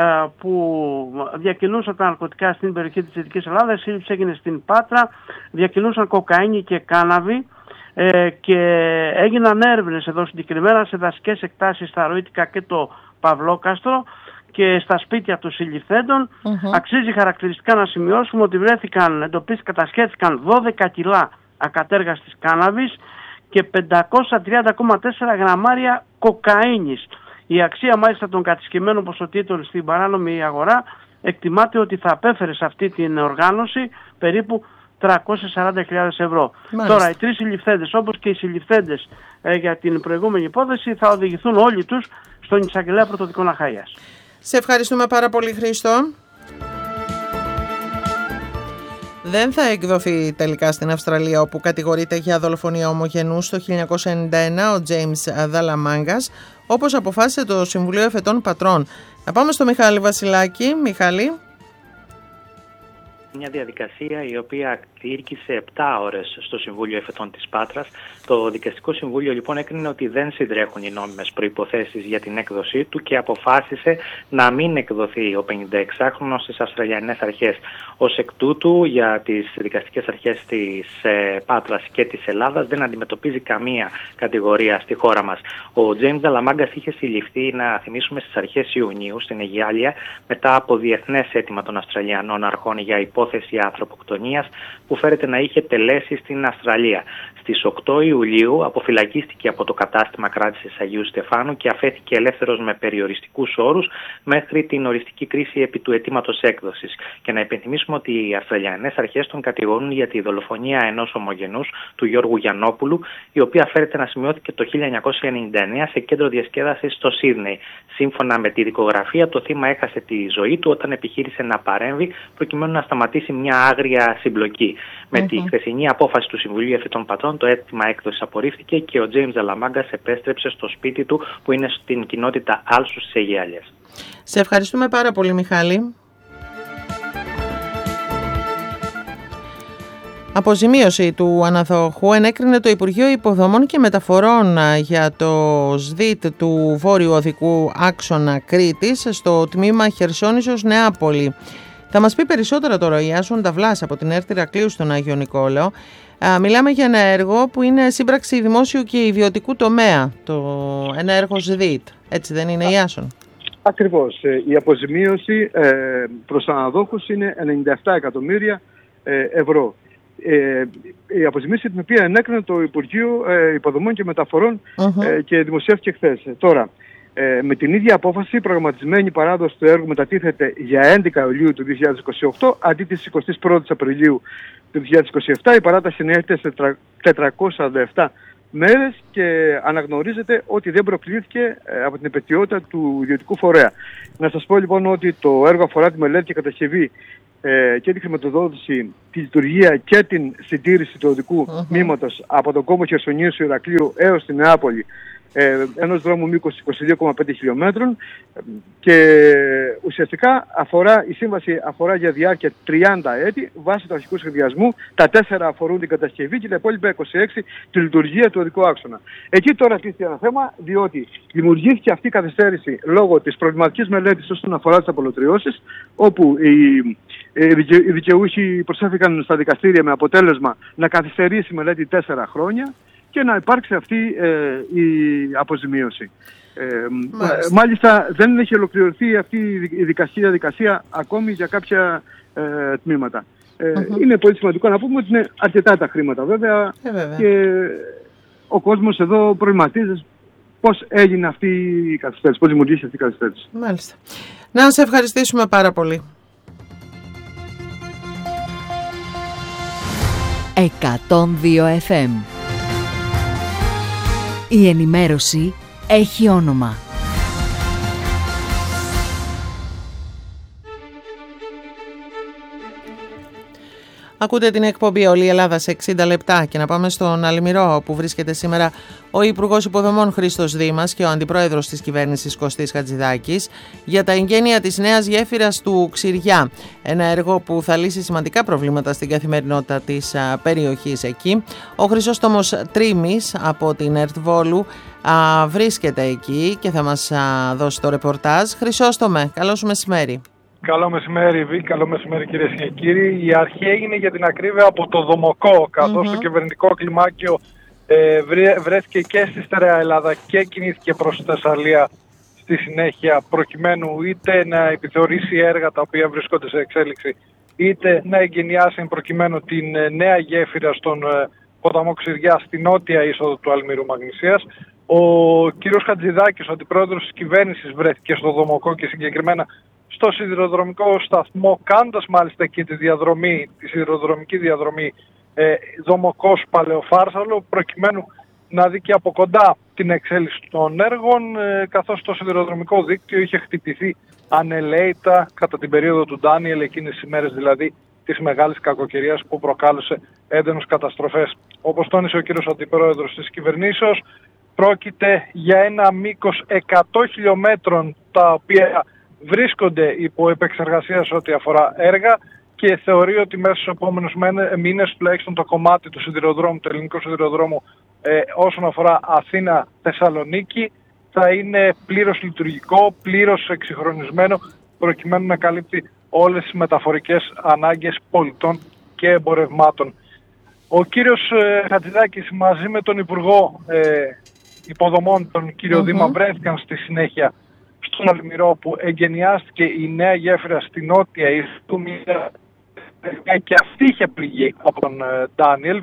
Speaker 9: που διακινούσαν τα ναρκωτικά στην περιοχή της Δυτικής Ελλάδας. Η σύλληψη έγινε στην Πάτρα, διακινούσαν κοκαίνη και κάναβη, και έγιναν έρευνες εδώ συγκεκριμένα σε δασικές εκτάσεις στα Ροήτικα και το Παυλόκαστρο και στα σπίτια των συλληφθέντων. Αξίζει χαρακτηριστικά να σημειώσουμε ότι κατασχέθηκαν 12 κιλά ακατέργαστης κάναβης και 530,4 γραμμάρια κοκαίνης. Η αξία μάλιστα των κατασκευμένων ποσοτήτων στην παράνομη αγορά εκτιμάται ότι θα απέφερε σε αυτή την οργάνωση περίπου 340.000 ευρώ. Μάλιστα. Τώρα οι 3 συλληφθέντες, όπως και οι συλληφθέντες για την προηγούμενη υπόθεση, θα οδηγηθούν όλοι τους στον Εισαγγελέα Πρωτοδικών Αχαΐας.
Speaker 2: Σε ευχαριστούμε πάρα πολύ, Χρήστο. Δεν θα εκδοθεί τελικά στην Αυστραλία, όπου κατηγορείται για δολοφονία ομογενούς το 1991 ο James Δαλαμάγκας, όπως αποφάσισε το Συμβουλίο Εφετών Πατρών. Να πάμε στο Μιχάλη Βασιλάκη. Μιχάλη.
Speaker 10: Μια διαδικασία η οποία διήρκησε 7 ώρες στο Συμβούλιο Εφετών της Πάτρας. Το Δικαστικό Συμβούλιο λοιπόν έκρινε ότι δεν συντρέχουν οι νόμιμες προϋποθέσεις για την έκδοσή του και αποφάσισε να μην εκδοθεί ο 56χρονος στις Αυστραλιανές αρχές. Ως εκ τούτου, για τις δικαστικές αρχές της Πάτρας και της Ελλάδας δεν αντιμετωπίζει καμία κατηγορία στη χώρα μας. Ο Τζέιμς Δαλαμάγκας είχε συλληφθεί, να θυμίσουμε, στις αρχές Ιουνίου στην Αιγιάλια μετά από διεθνές αίτημα των Αυστραλιανών αρχών για υπόθεση ανθρωποκτονίας που φέρεται να είχε τελέσει στην Αυστραλία. Στις 8 Ιουλίου αποφυλακίστηκε από το κατάστημα κράτησης Αγίου Στεφάνου και αφέθηκε ελεύθερος με περιοριστικούς όρους μέχρι την οριστική κρίση επί του αιτήματος έκδοσης. Και να υπενθυμίσουμε ότι οι Αυστραλιανές αρχές τον κατηγορούν για τη δολοφονία ενός ομογενούς, του Γιώργου Γιαννόπουλου, η οποία φέρεται να σημειώθηκε το 1999 σε κέντρο διασκέδασης στο Σίδνεϊ. Σύμφωνα με τη δικογραφία, το θύμα έχασε τη ζωή του όταν επιχείρησε να παρέμβει προκειμένου να σταματήσει μια άγρια συμπλοκή. Με τη χθεσινή απόφαση του Συμβουλίου Εφετών Πατρών, το αίτημα έκδοσης απορρίφθηκε και ο Τζέιμς Δαλαμάγκας επέστρεψε στο σπίτι του που είναι στην κοινότητα Άλσου στις Αιγιάλιες.
Speaker 2: Σε ευχαριστούμε πάρα πολύ, Μιχάλη. Αποζημίωση του αναδοχού ενέκρινε το Υπουργείο Υποδομών και Μεταφορών για το ΣΔΙΤ του Βόρειου Οδικού Άξονα Κρήτης στο τμήμα Χερσόνησος Νεάπολη. Θα μας πει περισσότερα τώρα ο Ιάσον Νταβλάς από την ΕΡΤ Ηρακλείου στον Άγιο Νικόλαο. Μιλάμε για ένα έργο που είναι σύμπραξη δημόσιου και ιδιωτικού τομέα, ένα έργο ΣΔΙΤ, έτσι δεν είναι, Ιάσον?
Speaker 11: Ακριβώς. Η αποζημίωση προς αναδόχους είναι 97 εκατομμύρια ευρώ. Η αποζημίωση την οποία ενέκρινε το Υπουργείο Υποδομών και Μεταφορών και δημοσιεύτηκε χθες. Τώρα, με την ίδια απόφαση, η προγραμματισμένη παράδοση του έργου μετατίθεται για 11 Ιουλίου του 2028, αντί της 21ης Απριλίου του 2027. Η παράταση έρχεται σε 447 μέρες και αναγνωρίζεται ότι δεν προκλήθηκε από την επετειότητα του ιδιωτικού φορέα. Να σας πω λοιπόν ότι το έργο αφορά τη μελέτη και κατασκευή και τη χρηματοδότηση, τη λειτουργία και την συντήρηση του οδικού μήματος από τον κόμβο Χερσονήσου Ηρακλείου έως τη Νεάπολη, ενός δρόμου μήκους 22,5 χιλιόμετρων, και ουσιαστικά η σύμβαση αφορά για διάρκεια 30 έτη βάσει του αρχικού σχεδιασμού. Τα 4 αφορούν την κατασκευή και τα υπόλοιπα 26 τη λειτουργία του οδικού άξονα. Εκεί τώρα τίθεται ένα θέμα, διότι δημιουργήθηκε αυτή η καθυστέρηση λόγω της προβληματικής μελέτης όσον αφορά τις απολωτριώσεις, όπου οι δικαιούχοι προσέφηκαν στα δικαστήρια με αποτέλεσμα να καθυστερήσει η μελέτη 4 χρόνια και να υπάρξει αυτή η αποζημίωση. Μάλιστα δεν έχει ολοκληρωθεί αυτή η δικαστική διαδικασία ακόμη για κάποια τμήματα. Είναι πολύ σημαντικό να πούμε ότι είναι αρκετά τα χρήματα βέβαια, και ο κόσμος εδώ προβληματίζει πώς έγινε αυτή η καθυστέρηση, πώς δημιουργήθηκε αυτή η καθυστέρηση.
Speaker 2: Μάλιστα. Να σε ευχαριστήσουμε πάρα πολύ.
Speaker 12: 102 FM. Η ενημέρωση έχει όνομα.
Speaker 2: Ακούτε την εκπομπή Όλη η Ελλάδα σε 60 λεπτά και να πάμε στον Αλμυρό, όπου βρίσκεται σήμερα ο Υπουργός Υποδομών Χρήστος Δήμας και ο Αντιπρόεδρος της Κυβέρνησης Κωστής Χατζηδάκης για τα εγγένεια της νέας γέφυρας του Ξηριά. Ένα έργο που θα λύσει σημαντικά προβλήματα στην καθημερινότητα της περιοχής εκεί. Ο Χρυσόστομος Τρίμης από την ΕΡΤ Βόλου βρίσκεται εκεί και θα μας δώσει το ρεπορτάζ. Χρυσόστομε, καλό σου μεσημέρι.
Speaker 13: Καλό μεσημέρι, Βίκ. Καλό μεσημέρι, κυρίες και κύριοι. Η αρχή έγινε για την ακρίβεια από το Δομοκό, καθώς το κυβερνητικό κλιμάκιο βρέθηκε και στη Στερεά Ελλάδα και κινήθηκε προς τη Θεσσαλία στη συνέχεια, προκειμένου είτε να επιθεωρήσει έργα τα οποία βρίσκονται σε εξέλιξη, είτε να εγκαινιάσει προκειμένου την νέα γέφυρα στον ποταμό Ξηριά, στη νότια είσοδο του Αλμυρού Μαγνησίας. Ο κύριος Χατζηδάκης, ο αντιπρόεδρος της κυβέρνησης, βρέθηκε στο Δομοκό και συγκεκριμένα στο σιδηροδρομικό σταθμό, κάνοντας μάλιστα και τη σιδηροδρομική διαδρομή Δομοκός Παλαιοφάρσαλο, προκειμένου να δει και από κοντά την εξέλιξη των έργων, καθώς το σιδηροδρομικό δίκτυο είχε χτυπηθεί ανελαίητα κατά την περίοδο του Ντάνιελ, εκείνες τις ημέρες δηλαδή της μεγάλης κακοκαιρίας που προκάλεσε έντονες καταστροφές. Όπως τόνισε ο κύριος Αντιπρόεδρος της κυβερνήσεως, πρόκειται για ένα μήκος 100 χιλιόμετρων τα οποία βρίσκονται υπό επεξεργασία σε ό,τι αφορά έργα, και θεωρεί ότι μέσα στους επόμενους μήνες τουλάχιστον το κομμάτι του σιδηροδρόμου, του ελληνικού σιδηροδρόμου, όσον αφορά Αθήνα-Θεσσαλονίκη, θα είναι πλήρως λειτουργικό, πλήρως εξυγχρονισμένο, προκειμένου να καλύπτει όλες τις μεταφορικές ανάγκες πολιτών και εμπορευμάτων. Ο κύριος Χατζηδάκης μαζί με τον Υπουργό Υποδομών, τον κύριο Δήμα, βρέθηκαν στη συνέχεια στον Αλμυρό, που εγκαινιάστηκε η νέα γέφυρα στη νότια του Μήρα, και αυτή είχε πληγεί από τον Ντάνιελ,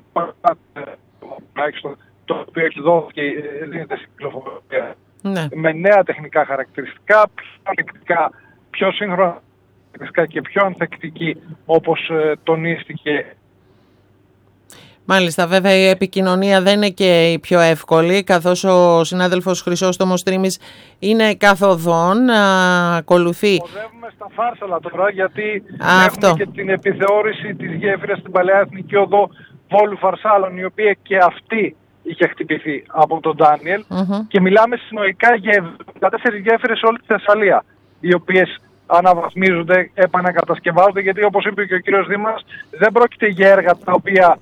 Speaker 13: το οποίο έχει δόθηκε δίνεται στην κυκλοφορία με νέα τεχνικά χαρακτηριστικά, πιο ανεκτικά, πιο σύγχρονα και πιο ανθεκτική, όπως τονίστηκε.
Speaker 2: Μάλιστα, βέβαια η επικοινωνία δεν είναι και η πιο εύκολη, καθώς ο συνάδελφος Χρυσόστομος Τρίμης είναι καθοδόν, ακολουθεί.
Speaker 13: Οδεύουμε στα Φάρσαλα τώρα, γιατί έχουμε και την επιθεώρηση της γέφυρας στην Παλαιά Εθνική Οδό Βόλου Φαρσάλων, η οποία και αυτή είχε χτυπηθεί από τον Ντάνιελ, και μιλάμε συνολικά για 14 γέφυρες σε όλη τη Θεσσαλία, οι οποίες αναβαθμίζονται, επανακατασκευάζονται, γιατί όπως είπε και ο κύριος Δήμας, δεν πρόκειται για έργα τα οποία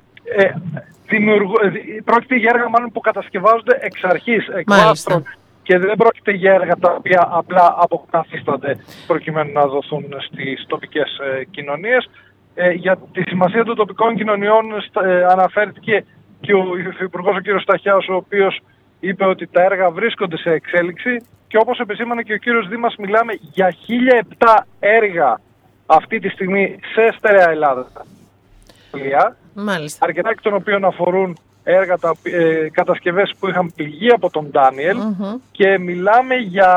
Speaker 13: πρόκειται για έργα μάλλον που κατασκευάζονται εξ αρχής, εκ βάθρων, και δεν πρόκειται για έργα τα οποία απλά αποκαθίστανται προκειμένου να δοθούν στις τοπικές κοινωνίες. για τη σημασία των τοπικών κοινωνιών αναφέρθηκε και ο Υφυπουργός ο κ. Σταχιάος, ο οποίος είπε ότι τα έργα βρίσκονται σε εξέλιξη και όπως επισήμανε και ο κύριος Δήμας, μιλάμε για 1.007 έργα αυτή τη στιγμή σε στερεά Ελλάδα.
Speaker 2: Μάλιστα.
Speaker 13: Αρκετά εκ των οποίων αφορούν έργα, κατασκευές που είχαν πληγεί από τον Ντάνιελ και μιλάμε για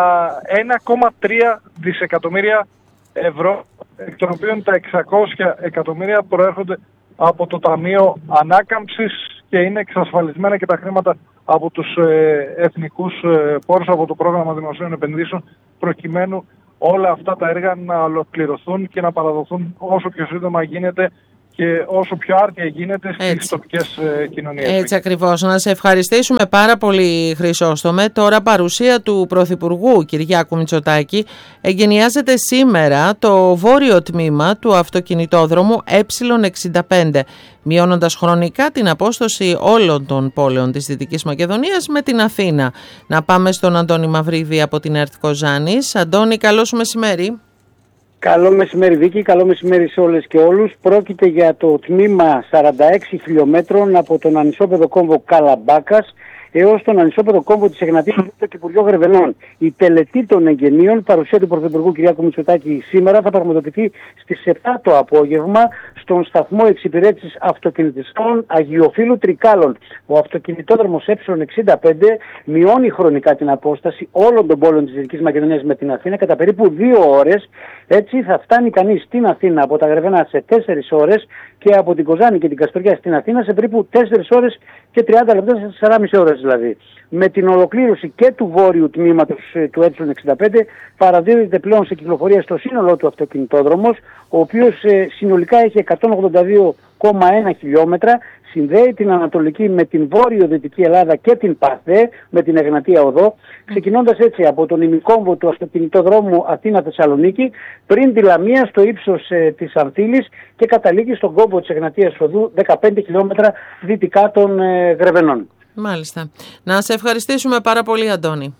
Speaker 13: 1,3 δισεκατομμύρια ευρώ, εκ των οποίων τα 600 εκατομμύρια προέρχονται από το Ταμείο Ανάκαμψης και είναι εξασφαλισμένα και τα χρήματα από τους εθνικούς πόρους, από το Πρόγραμμα Δημοσίων Επενδύσεων, προκειμένου όλα αυτά τα έργα να ολοκληρωθούν και να παραδοθούν όσο πιο σύντομα γίνεται και όσο πιο άρτια γίνεται στις τοπικές κοινωνίες.
Speaker 2: Έτσι ακριβώς. Να σε ευχαριστήσουμε πάρα πολύ, Χρυσόστομε. Τώρα παρουσία του Πρωθυπουργού Κυριάκου Μητσοτάκη εγκαινιάζεται σήμερα το βόρειο τμήμα του αυτοκινητόδρομου Ε65, μειώνοντας χρονικά την απόσταση όλων των πόλεων της Δυτικής Μακεδονίας με την Αθήνα. Να πάμε στον Αντώνη Μαυρίδη από την ΕΡΤ Κοζάνης. Αντώνη, καλό σου μεσημέρι.
Speaker 14: Καλό μεσημέρι Βίκη, καλό μεσημέρι σε όλες και όλους. Πρόκειται για το τμήμα 46 χιλιόμετρων από τον ανισόπεδο κόμβο Καλαμπάκας έως τον ανισόπεδο κόμβο της Εγνατίας στο Υπουργείο Γρεβενών. Η τελετή των εγγενείων, παρουσία του Πρωθυπουργού Κυριάκου Μητσοτάκη σήμερα, θα πραγματοποιηθεί στις 7 το απόγευμα στον σταθμό εξυπηρέτησης αυτοκινητιστών Αγιοφύλου Τρικάλων. Ο αυτοκινητόδρομος Ε65 μειώνει χρονικά την απόσταση όλων των πόλεων της Δυτικής Μακεδονίας με την Αθήνα κατά περίπου 2 ώρες. Έτσι θα φτάνει κανείς στην Αθήνα από τα Γρεβενά σε 4 ώρες και από την Κοζάνη και την Καστοριά στην Αθήνα σε περίπου 4 ώρες και 30 λεπτά, σε 4,5 ώρες δηλαδή. Με την ολοκλήρωση και του βόρειου τμήματος του Ε65 παραδίδεται πλέον σε κυκλοφορία στο σύνολό του αυτοκινητόδρομος, ο οποίος συνολικά έχει 182,1 χιλιόμετρα, συνδέει την Ανατολική με την βόρειο-δυτική Ελλάδα και την ΠΑΘΕ με την Εγνατία Οδό, ξεκινώντας έτσι από τον ημικόμβο του αυτοκινητοδρόμου Αθήνα-Θεσσαλονίκη, πριν τη Λαμία στο ύψος της Ανθήλης και καταλήγει στον κόμβο της Εγνατίας Οδού 15 χιλιόμετρα δυτικά των Γρεβενών.
Speaker 2: Μάλιστα. Να σε ευχαριστήσουμε πάρα πολύ, Αντώνη.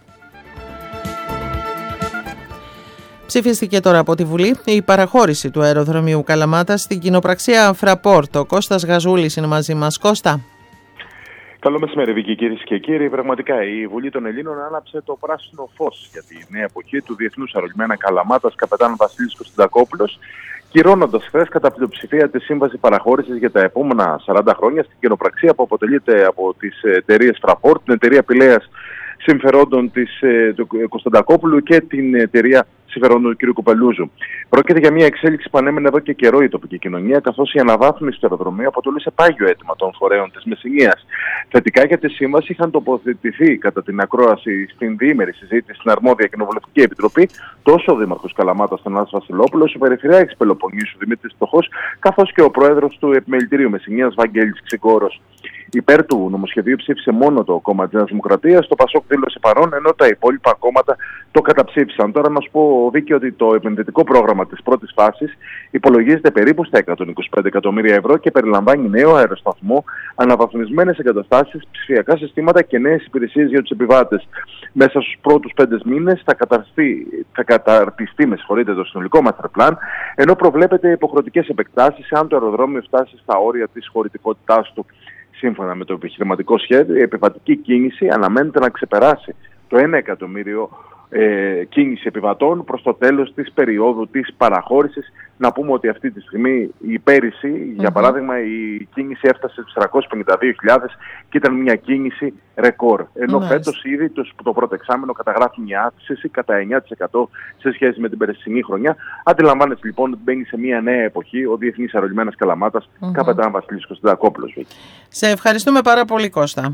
Speaker 2: Ψηφίστηκε τώρα από τη Βουλή η παραχώρηση του αεροδρομίου Καλαμάτα στην κοινοπραξία Fraport. Ο Κώστας Γαζούλης είναι μαζί μας. Κώστα.
Speaker 15: Καλό μεσημέρι, Βίκη, κυρίες και κύριοι. Πραγματικά η Βουλή των Ελλήνων άναψε το πράσινο φως για τη νέα εποχή του Διεθνούς Αερολιμένα Καλαμάτας καπετάν Βασίλης Κωνσταντακόπουλος, κυρώνοντας χθες κατά πλειοψηφία τη σύμβαση παραχώρησης για τα επόμενα 40 χρόνια στην κοινοπραξία που αποτελείται από τις εταιρείες Fraport, την εταιρεία πηλαίας συμφερόντων του Κωνσταντακόπουλου και την εταιρεία συμφερόντων του κ. Κοπελούζου. Πρόκειται για μια εξέλιξη που ανέμενε εδώ και καιρό η τοπική κοινωνία, καθώς η αναβάθμιση του αεροδρομίου αποτελούσε πάγιο αίτημα των φορέων της Μεσσηνίας. Θετικά για τη σύμβαση είχαν τοποθετηθεί κατά την ακρόαση στην διήμερη συζήτηση στην αρμόδια κοινοβουλευτική επιτροπή τόσο ο Δήμαρχος Καλαμάτας Θανάσης Βασιλόπουλος, ο Περιφερειάρχης Πελοποννήσου Δημήτρης Φτωχός, καθώς και ο Πρόεδρος του Επιμελητηρίου Μεσσηνίας Βαγγέλης Ξυγκόρος. Υπέρ του νομοσχεδίου ψήφισε μόνο το κόμμα της Νέας Δημοκρατίας, το ΠΑΣΟΚ δήλωσε παρόν, ενώ τα υπόλοιπα κόμματα το καταψήφισαν. Τώρα να σου πω, Βίκη, ότι το επενδυτικό πρόγραμμα της πρώτης φάσης υπολογίζεται περίπου στα 125 εκατομμύρια ευρώ και περιλαμβάνει νέο αεροσταθμό, αναβαθμισμένες εγκαταστάσεις, ψηφιακά συστήματα και νέες υπηρεσίες για τους επιβάτες. Μέσα στους πρώτους 5 μήνες θα καταρτιστεί το συνολικό master plan, ενώ προβλέπεται υποχρεωτικές επεκτάσεις αν το αεροδρόμιο φτάσει στα όρια της χωρητικότητάς του. Σύμφωνα με το επιχειρηματικό σχέδιο, η επιβατική κίνηση αναμένεται να ξεπεράσει το 1 εκατομμύριο κίνηση επιβατών προς το τέλος της περίοδου της παραχώρησης. Να πούμε ότι αυτή τη στιγμή η πέρυσι, για παράδειγμα, η κίνηση έφτασε στους 352.000 και ήταν μια κίνηση ρεκόρ. Ενώ φέτος ήδη το πρώτο εξάμηνο καταγράφει μια αύξηση κατά 9% σε σχέση με την περσινή χρονιά. Αντιλαμβάνεσαι λοιπόν ότι μπαίνει σε μια νέα εποχή ο Διεθνής Αερολιμένας Καλαμάτας καπετάν Βασίλης Κωνσταντακόπουλος.
Speaker 2: Σε ευχαριστούμε πάρα πολύ, Κώστα.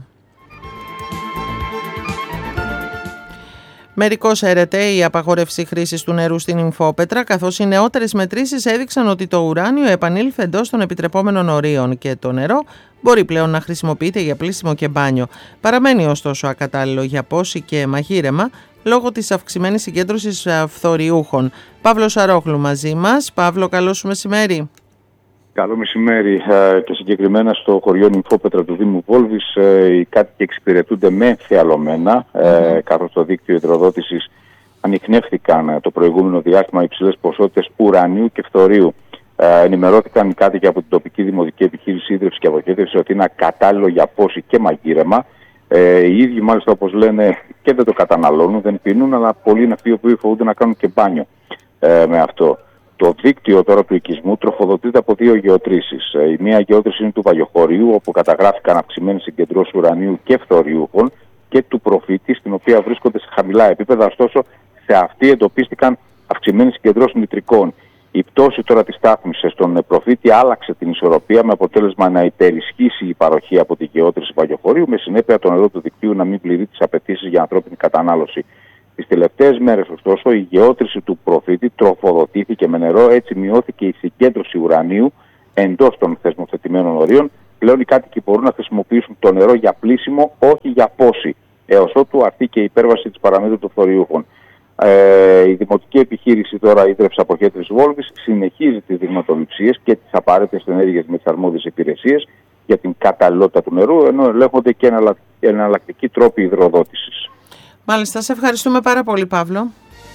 Speaker 2: Μερικώς αίρεται η απαγόρευση χρήσης του νερού στην Νυμφόπετρα, καθώς οι νεότερες μετρήσεις έδειξαν ότι το ουράνιο επανήλθε εντός των επιτρεπόμενων ορίων και το νερό μπορεί πλέον να χρησιμοποιείται για πλύσιμο και μπάνιο. Παραμένει ωστόσο ακατάλληλο για πόση και μαγείρεμα λόγω της αυξημένης συγκέντρωσης φθοριούχων. Παύλος Αρόγλου μαζί μας. Παύλο, καλό σου μεσημέρι.
Speaker 16: Καλό μεσημέρι και συγκεκριμένα στο χωριό Νυμφόπετρα του Δήμου Βόλβης οι κάτοικοι εξυπηρετούνται με φιαλωμένα καθώς το δίκτυο υδροδότησης ανιχνεύθηκαν το προηγούμενο διάστημα υψηλές ποσότητες ουρανίου και φθορίου. Ενημερώθηκαν οι κάτοικοι από την τοπική δημοτική επιχείρηση ίδρυυση και αποχέτευση ότι είναι ακατάλληλο για πόση και μαγείρεμα. Οι ίδιοι, μάλιστα, όπως λένε, και δεν το καταναλώνουν, δεν πίνουν, αλλά πολλοί είναι αυτοί που φοβούνται να κάνουν και μπάνιο με αυτό. Το δίκτυο τώρα του οικισμού τροφοδοτείται από δύο γεωτρήσεις. Η μία γεώτρηση είναι του Βαγιοχωρίου, όπου καταγράφηκαν αυξημένες συγκεντρώσεις ουρανίου και φθοριούχων, και του Προφήτη, στην οποία βρίσκονται σε χαμηλά επίπεδα. Ωστόσο, σε αυτή εντοπίστηκαν αυξημένες συγκεντρώσεις νητρικών. Η πτώση τώρα της στάθμης στον Προφήτη άλλαξε την ισορροπία, με αποτέλεσμα να υπερισχύσει η παροχή από τη γεώτρηση Βαγιοχωρίου, με συνέπεια το νερό του δικτύου να μην πληρεί τις απαιτήσεις για ανθρώπινη κατανάλωση. Τις τελευταίες μέρες, ωστόσο, η γεώτρηση του Προφήτη τροφοδοτήθηκε με νερό, έτσι μειώθηκε η συγκέντρωση ουρανίου εντός των θεσμοθετημένων ορίων. Πλέον οι κάτοικοι μπορούν να χρησιμοποιήσουν το νερό για πλύσιμο, όχι για πόση, έως ότου αρθεί και η υπέρβαση της παραμέτρου των φθοριούχων. Η δημοτική επιχείρηση τώρα ίδρυυση αποχέτευσης Βόλβης συνεχίζει τις δειγματοληψίες και τις απαραίτητες ενέργειες με τις αρμόδιες υπηρεσίες για την καταλληλότητα του νερού, ενώ ελέγχονται και εναλλακτικοί τρόποι υδροδότησης.
Speaker 2: Μάλιστα, σε ευχαριστούμε πάρα πολύ, Παύλο.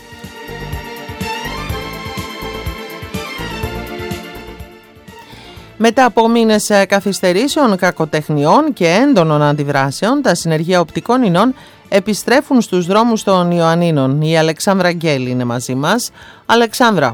Speaker 2: Μετά από μήνες καθυστερήσεων, κακοτεχνιών και έντονων αντιδράσεων, τα συνεργεία οπτικών ινών επιστρέφουν στους δρόμους των Ιωαννίνων. Η Αλεξάνδρα Γκέλη είναι μαζί μας. Αλεξάνδρα.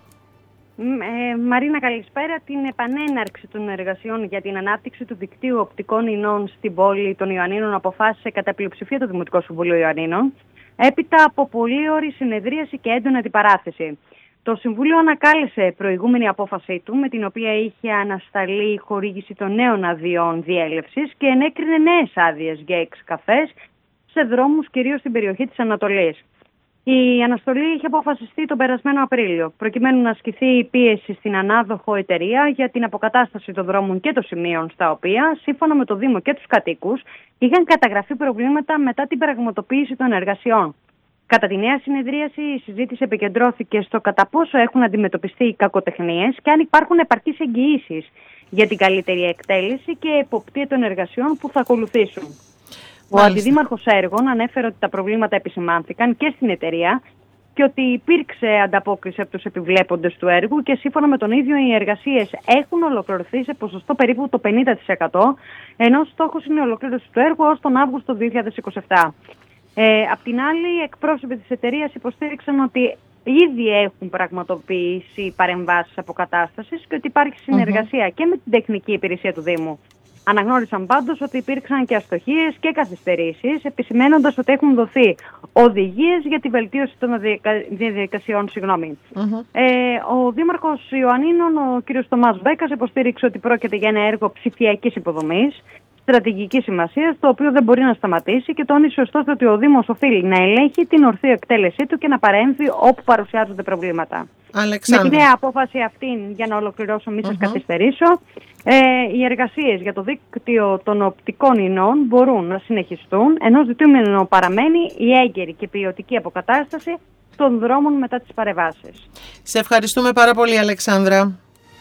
Speaker 17: Μαρίνα, καλησπέρα. Την επανέναρξη των εργασιών για την ανάπτυξη του δικτύου οπτικών ινών στην πόλη των Ιωαννίνων αποφάσισε κατά πλειοψηφία το Δημοτικό Συμβούλιο Ιωαννίνων, έπειτα από πολύωρη συνεδρίαση και έντονη αντιπαράθεση. Το Συμβούλιο ανακάλεσε προηγούμενη απόφασή του, με την οποία είχε ανασταλεί η χορήγηση των νέων αδειών διέλευσης και ενέκρινε νέες άδειες για εξκαφές σε δρόμους, κυρίως στην περιοχή της Ανατολής. Η αναστολή είχε αποφασιστεί τον περασμένο Απρίλιο, προκειμένου να ασκηθεί η πίεση στην ανάδοχο εταιρεία για την αποκατάσταση των δρόμων και των σημείων, στα οποία, σύμφωνα με το Δήμο και τους κατοίκους, είχαν καταγραφεί προβλήματα μετά την πραγματοποίηση των εργασιών. Κατά τη νέα συνεδρίαση, η συζήτηση επικεντρώθηκε στο κατά πόσο έχουν αντιμετωπιστεί οι κακοτεχνίες και αν υπάρχουν επαρκείς εγγυήσεις για την καλύτερη εκτέλεση και εποπτεία των εργασιών που θα ακολουθήσουν. Ο Αντιδήμαρχος Έργων ανέφερε ότι τα προβλήματα επισημάνθηκαν και στην εταιρεία και ότι υπήρξε ανταπόκριση από τους επιβλέποντες του έργου και σύμφωνα με τον ίδιο οι εργασίες έχουν ολοκληρωθεί σε ποσοστό περίπου το 50%, ενώ στόχος είναι η ολοκλήρωση του έργου ως τον Αύγουστο 2027. Απ' την άλλη, οι εκπρόσωποι της εταιρείας υποστήριξαν ότι ήδη έχουν πραγματοποιήσει παρεμβάσεις αποκατάστασης και ότι υπάρχει συνεργασία και με την τεχνική υπηρεσία του Δήμου. Αναγνώρισαν πάντως ότι υπήρξαν και αστοχίες και καθυστερήσεις, επισημένοντας ότι έχουν δοθεί οδηγίες για τη βελτίωση των διαδικασιών. Ο Δήμαρχος Ιωαννίνων, ο κ. Θωμάς Μπέκας, υποστήριξε ότι πρόκειται για ένα έργο ψηφιακής υποδομής, στρατηγικής σημασίας, το οποίο δεν μπορεί να σταματήσει και τόνισε ωστόσο ότι ο Δήμος οφείλει να ελέγχει την ορθή εκτέλεσή του και να παρέμβει όπου παρουσιάζονται προβλήματα.
Speaker 2: Αλεξάνδρα.
Speaker 17: Με τη νέα απόφαση αυτή, για να ολοκληρώσω, μη σας καθυστερήσω, οι εργασίες για το δίκτυο των οπτικών ινών μπορούν να συνεχιστούν, ενώ ζητούμενο παραμένει η έγκαιρη και ποιοτική αποκατάσταση των δρόμων μετά τις παρεμβάσεις.
Speaker 2: Σε ευχαριστούμε πάρα πολύ, Αλεξάνδρα.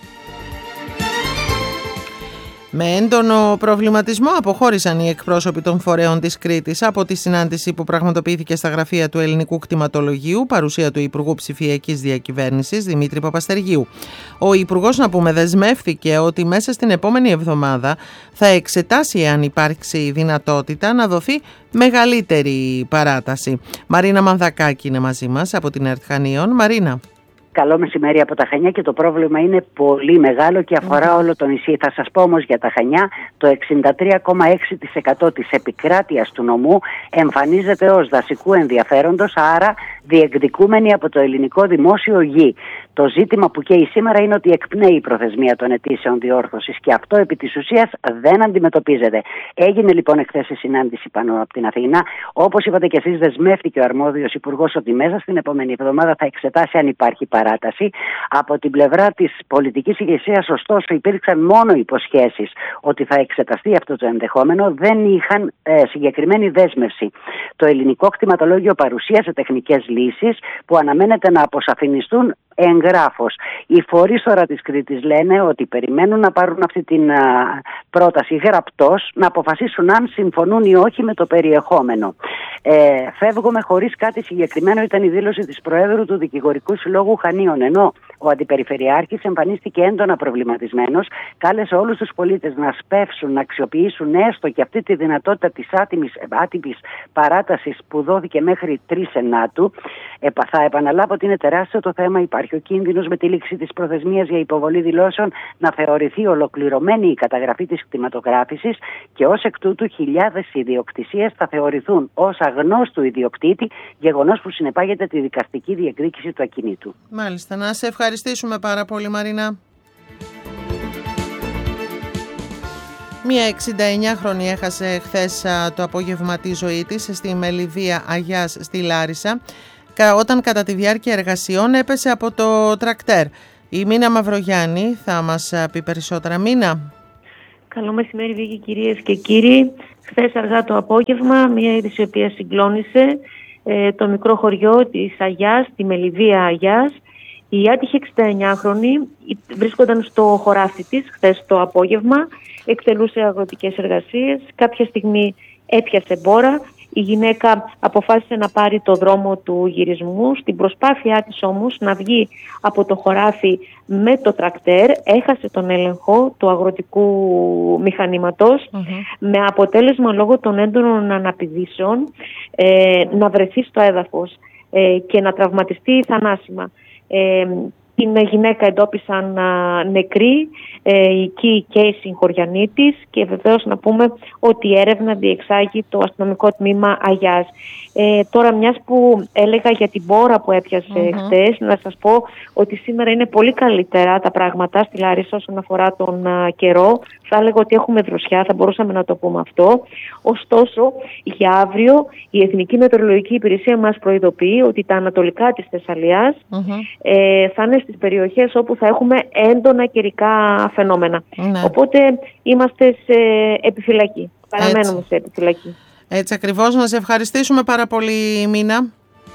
Speaker 2: Με έντονο προβληματισμό αποχώρησαν οι εκπρόσωποι των φορέων της Κρήτης από τη συνάντηση που πραγματοποιήθηκε στα γραφεία του Ελληνικού Κτηματολογίου, παρουσία του Υπουργού Ψηφιακής Διακυβέρνησης Δημήτρη Παπαστεριού. Ο Υπουργός, να πούμε, δεσμεύθηκε ότι μέσα στην επόμενη εβδομάδα θα εξετάσει αν υπάρξει δυνατότητα να δοθεί μεγαλύτερη παράταση. Μαρίνα Μανδακάκη είναι μαζί μας από την ΕΡΤ Χανίων. Μαρίνα.
Speaker 18: Καλό μεσημέρι από τα Χανιά και το πρόβλημα είναι πολύ μεγάλο και αφορά όλο το νησί. Θα σας πω όμως για τα Χανιά, το 63,6% της επικράτειας του νομού εμφανίζεται ως δασικού ενδιαφέροντος, άρα διεκδικούμενη από το ελληνικό δημόσιο γη. Το ζήτημα που καίει σήμερα είναι ότι εκπνέει η προθεσμία των αιτήσεων διόρθωσης και αυτό επί της ουσίας δεν αντιμετωπίζεται. Έγινε λοιπόν εχθές η συνάντηση πάνω από την Αθήνα. Όπως είπατε και εσείς, δεσμεύτηκε ο αρμόδιος υπουργός ότι μέσα στην επόμενη εβδομάδα θα εξετάσει αν υπάρχει παράταση. Από την πλευρά της πολιτικής ηγεσίας, ωστόσο, υπήρξαν μόνο υποσχέσεις ότι θα εξεταστεί αυτό το ενδεχόμενο, δεν είχαν συγκεκριμένη δέσμευση. Το Ελληνικό Κτηματολόγιο παρουσίασε τεχνικές λύσεις που αναμένεται να αποσαφινιστούν εγγράφος. Οι φορείς τώρα της Κρήτης λένε ότι περιμένουν να πάρουν αυτή την πρόταση γραπτός, να αποφασίσουν αν συμφωνούν ή όχι με το περιεχόμενο. Φεύγουμε χωρίς κάτι συγκεκριμένο, ήταν η δήλωση της Προέδρου του Δικηγορικού Συλλόγου Χανίων, ενώ Ο Αντιπεριφερειάρχης εμφανίστηκε έντονα προβληματισμένος, κάλεσε όλους τους πολίτες να σπεύσουν, να αξιοποιήσουν έστω και αυτή τη δυνατότητα της άτυπης παράτασης που δόθηκε μέχρι 3 Σενάτου. Θα επαναλάβω ότι είναι τεράστιο το θέμα. Υπάρχει ο κίνδυνος με τη λήξη της προθεσμίας για υποβολή δηλώσεων να θεωρηθεί ολοκληρωμένη η καταγραφή της κτηματογράφησης και ως εκ τούτου χιλιάδες ιδιοκτησίες θα θεωρηθούν ως αγνώστου ιδιοκτήτη, γεγονός που συνεπάγεται τη δικαστική διεκδίκηση του ακινήτου.
Speaker 2: Μάλιστα. Να σε ευχαριστήσουμε πάρα πολύ, Μαρίνα. Μία 69χρονη έχασε χθες το απόγευμα τη ζωή της στη Μελιδία Αγιάς στη Λάρισα, όταν κατά τη διάρκεια εργασιών έπεσε από το τρακτέρ. Η Μίνα Μαυρογιάννη θα μας πει περισσότερα. Μίνα.
Speaker 19: Καλό μεσημέρι, Βίκη, κυρίες και κύριοι. Χθες αργά το απόγευμα, μια είδηση η οποία συγκλώνησε το μικρό χωριό της Αγιάς, τη Μελιδία Αγιάς. Η άτυχη 69χρονη βρίσκονταν στο χωράφι της χθες το απόγευμα, εκτελούσε αγροτικές εργασίες. Κάποια στιγμή έπιασε μπόρα. Η γυναίκα αποφάσισε να πάρει το δρόμο του γυρισμού. Στην προσπάθειά της όμως να βγει από το χωράφι με το τρακτέρ, έχασε τον έλεγχο του αγροτικού μηχανήματος, με αποτέλεσμα λόγω των έντονων αναπηδήσεων να βρεθεί στο έδαφος και να τραυματιστεί θανάσιμα. Την γυναίκα εντόπισαν νεκρή, εκεί και η συγχωριανή της, και βεβαίως να πούμε ότι η έρευνα διεξάγει το αστυνομικό τμήμα Αγιάς. Τώρα, μιας που έλεγα για την μπόρα που έπιασε χτες, να σας πω ότι σήμερα είναι πολύ καλύτερα τα πράγματα στη Λάρισα όσον αφορά τον καιρό. Θα έλεγα ότι έχουμε δροσιά, θα μπορούσαμε να το πούμε αυτό. Ωστόσο, για αύριο η Εθνική Μετεωρολογική Υπηρεσία μας προειδοποιεί ότι τα ανατολικά της Θεσσαλίας θα είναι στις περιοχές όπου θα έχουμε έντονα καιρικά φαινόμενα. Οπότε είμαστε σε επιφυλακή. Παραμένουμε σε επιφυλακή.
Speaker 2: Έτσι ακριβώς. Να σε ευχαριστήσουμε πάρα πολύ, Μίνα.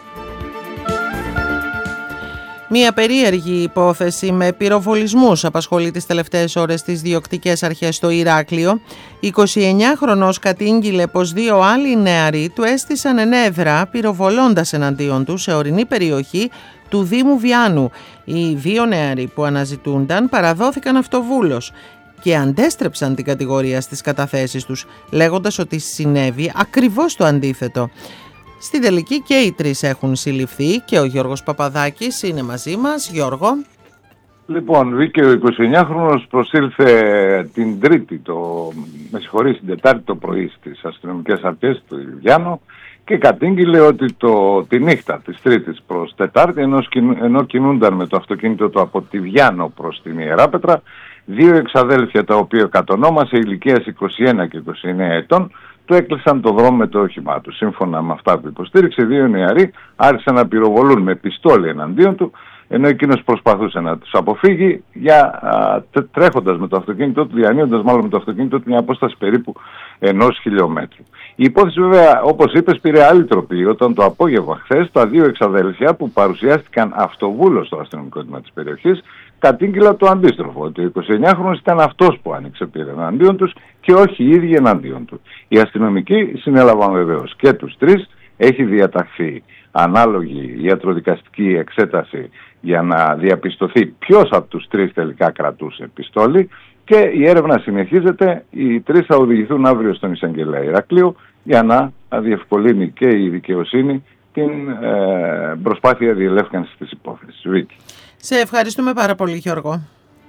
Speaker 2: Μία περίεργη υπόθεση με πυροβολισμούς απασχολεί τις τελευταίες ώρες τις διοκτικές αρχές στο Ηράκλειο. 29χρονος κατήγγειλε πως 2 άλλοι νεαροί του έστησαν ενέδρα πυροβολώντας εναντίον του σε ορεινή περιοχή του Δήμου Βιάνου. Οι 2 νεαροί που αναζητούνταν παραδόθηκαν αυτοβούλος και αντέστρεψαν την κατηγορία στις καταθέσεις τους, λέγοντας ότι συνέβη ακριβώς το αντίθετο. Στην τελική και οι 3 έχουν συλληφθεί και ο Γιώργος Παπαδάκης είναι μαζί μας. Γιώργο.
Speaker 20: Λοιπόν, Βίκη, ο 29χρονος προσήλθε την Τετάρτη το πρωί στις αστυνομικές αρχές του Βιάνου και κατήγγειλε ότι τη νύχτα της Τρίτης προς Τετάρτη, ενώ κινούνταν με το αυτοκίνητο του από τη Βιάνο προς την Ιεράπετρα, 2 εξαδέλφια, τα οποία κατονόμασε, ηλικίας 21 και 29 ετών, του έκλεισαν το δρόμο με το όχημά του. Σύμφωνα με αυτά που υποστήριξε, 2 νεαροί άρχισαν να πυροβολούν με πιστόλι εναντίον του, ενώ εκείνος προσπαθούσε να τους αποφύγει, τρέχοντας με το αυτοκίνητό του, διανύοντας μάλλον με το αυτοκίνητό του μια απόσταση περίπου 1 χιλιόμετρου. Η υπόθεση, βέβαια, όπως είπες, πήρε άλλη τροπή όταν το απόγευμα χθες τα 2 εξαδέλφια που παρουσιάστηκαν αυτοβούλος στο αστυνομικό τμήμα της περιοχής κατήγγειλα το αντίστροφο, ότι ο 29χρονος ήταν αυτός που άνοιξε πύρα εναντίον τους και όχι οι ίδιοι εναντίον του. Οι αστυνομικοί συνέλαβαν βεβαίως και τους 3, έχει διαταχθεί ανάλογη ιατροδικαστική εξέταση για να διαπιστωθεί ποιος από τους 3 τελικά κρατούσε πιστόλι και η έρευνα συνεχίζεται. Οι 3 θα οδηγηθούν αύριο στον Εισαγγελέα Ηρακλείου για να διευκολύνει και η δικαιοσύνη την προσπάθεια διελεύκανσης της υπόθεσης. Βίκη.
Speaker 2: Σε ευχαριστούμε πάρα πολύ, Γιώργο.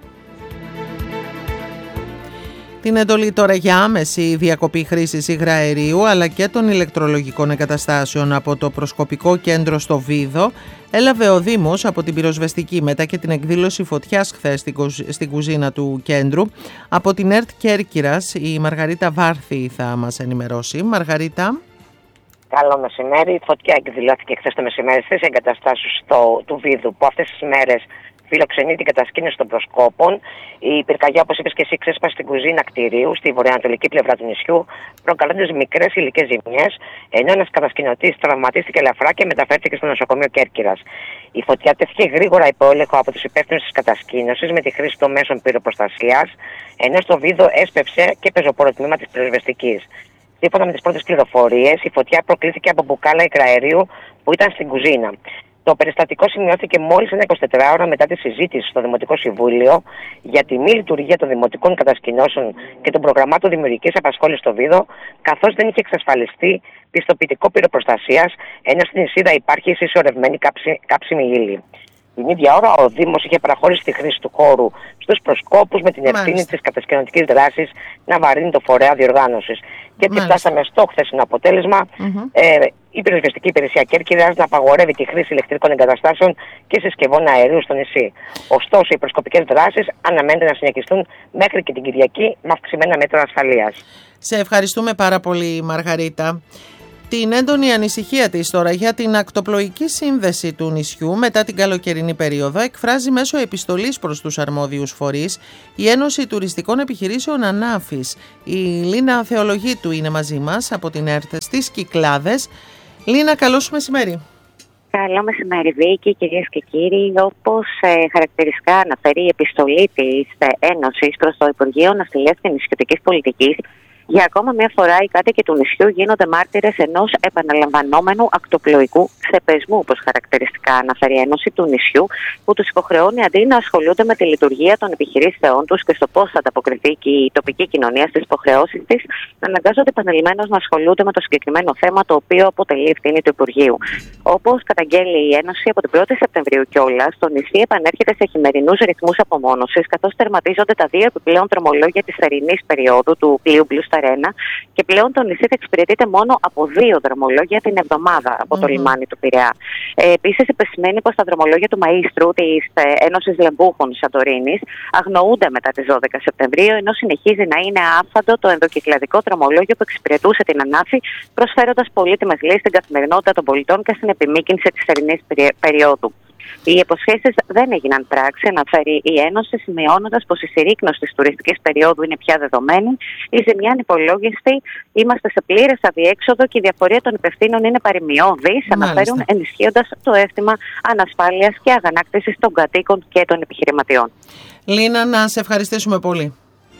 Speaker 2: Την εντολή τώρα για άμεση διακοπή χρήσης υγραερίου αλλά και των ηλεκτρολογικών εγκαταστάσεων από το προσκοπικό κέντρο στο Βίδο έλαβε ο Δήμος από την πυροσβεστική μετά και την εκδήλωση φωτιάς χθες στην κουζίνα του κέντρου. Από την ΕΡΤ Κέρκυρας η Μαργαρίτα Βάρθη θα μας ενημερώσει. Μαργαρίτα.
Speaker 21: Καλό μεσημέρι. Η φωτιά εκδηλώθηκε χθες το μεσημέρι στις εγκαταστάσεις του Βίδου, που αυτές τις μέρες φιλοξενεί την κατασκήνωση των προσκόπων. Η πυρκαγιά, όπως είπες και εσύ, ξέσπασε στην κουζίνα κτηρίου, στη βορειοανατολική πλευρά του νησιού, προκαλώντας μικρές υλικές ζημιές, ενώ ένας κατασκηνωτής τραυματίστηκε ελαφρά και μεταφέρθηκε στο νοσοκομείο Κέρκυρας. Η φωτιά τέθηκε γρήγορα υπό έλεγχο από τους υπεύθυνους της κατασκήνωσης με τη χρήση των μέσων πυροπροστασίας, ενώ στο Βίδο έσπευσε και πεζοπόρο τμήμα της πυροσβεστικής. Σύμφωνα με τις πρώτες πληροφορίες, η φωτιά προκλήθηκε από μπουκάλα υγραερίου που ήταν στην κουζίνα. Το περιστατικό σημειώθηκε μόλις ένα 24ωρα μετά τη συζήτηση στο Δημοτικό Συμβούλιο για τη μη λειτουργία των δημοτικών κατασκηνώσεων και των προγραμμάτων δημιουργικής απασχόλησης στο Βίδο, καθώς δεν είχε εξασφαλιστεί πιστοποιητικό πυροπροστασίας, ενώ στην Ισίδα υπάρχει συσσωρευμένη κάψιμη ύλη. Την ίδια ώρα, ο Δήμος είχε παραχωρήσει τη χρήση του χώρου στους προσκόπους με την ευθύνη της κατασκηνωτικής δράσης να βαρύνει το φορέα διοργάνωσης. Και έτσι φτάσαμε στο χθεσινό αποτέλεσμα. Η πυροσβεστική υπηρεσία Κέρκυρας να απαγορεύει τη χρήση ηλεκτρικών εγκαταστάσεων και συσκευών αερίου στο νησί. Ωστόσο, οι προσκοπικές δράσεις αναμένεται να συνεχιστούν μέχρι και την Κυριακή με αυξημένα μέτρα ασφαλείας.
Speaker 2: Σε ευχαριστούμε πάρα πολύ, Μαργαρίτα. Την έντονη ανησυχία της τώρα για την ακτοπλοϊκή σύνδεση του νησιού μετά την καλοκαιρινή περίοδο εκφράζει μέσω επιστολής προς τους αρμόδιους φορείς η Ένωση Τουριστικών Επιχειρήσεων Ανάφης. Η Λίνα Θεολογίτου είναι μαζί μας από την ΕΡΤ στις Κυκλάδες. Λίνα, καλό σου μεσημέρι.
Speaker 1: Καλό μεσημέρι, Βίκη, κυρίες και κύριοι. Όπως χαρακτηριστικά αναφέρει η επιστολή της Ένωσης προς το Υπουργείο Ναυτιλίας και Νησιωτικής Πολιτικής, για ακόμα μια φορά οι κάτοικοι του νησιού γίνονται μάρτυρες ενός επαναλαμβανόμενου ακτοπλοϊκού ξεπεσμού, όπως χαρακτηριστικά αναφέρει η Ένωση του νησιού, που τους υποχρεώνει αντί να ασχολούνται με τη λειτουργία των επιχειρήσεών τους και στο πώς θα ανταποκριθεί και η τοπική κοινωνία στις υποχρεώσεις της, να αναγκάζονται επανειλημμένως να ασχολούνται με το συγκεκριμένο θέμα, το οποίο αποτελεί ευθύνη του Υπουργείου. Όπως καταγγέλει η Ένωση, από την 1η Σεπτεμβρίου κιόλας, το νησί επανέρχεται σε χειμερινούς ρυθμούς απομόνωσης, καθώς τερματίζονται τα 2 επιπλέον δρομολόγια της θερινής περίοδου του πλοίου Blue Star 1, και πλέον το νησί θα εξυπηρετείται μόνο από 2 δρομολόγια την εβδομάδα από το λιμάνι του Πειραιά. Επίσης, επισημαίνει πως τα δρομολόγια του Μαΐστρου της Ένωσης Λεμπούχων Σαντορίνης αγνοούνται μετά τις 12 Σεπτεμβρίου, ενώ συνεχίζει να είναι άφαντο το ενδοκυκλαδικό δρομολόγιο που εξυπηρετούσε την Ανάφη, προσφέροντας πολύτιμες λύσεις στην καθημερινότητα των πολιτών και στην επιμήκυνση της θερινής περίοδου. Οι υποσχέσεις δεν έγιναν πράξη, αναφέρει η Ένωση, σημειώνοντας πως η συρρίκνωση της τουριστικής περίοδου είναι πια δεδομένη, η ζημιά ανυπολόγιστη, είμαστε σε πλήρες αδιέξοδο και η διαφορία των υπευθύνων είναι παρημιώδης, αναφέρουν, ενισχύοντας το αίσθημα ανασφάλειας και αγανάκτησης των κατοίκων και των επιχειρηματιών.
Speaker 2: Λίνα, να σε ευχαριστήσουμε πολύ.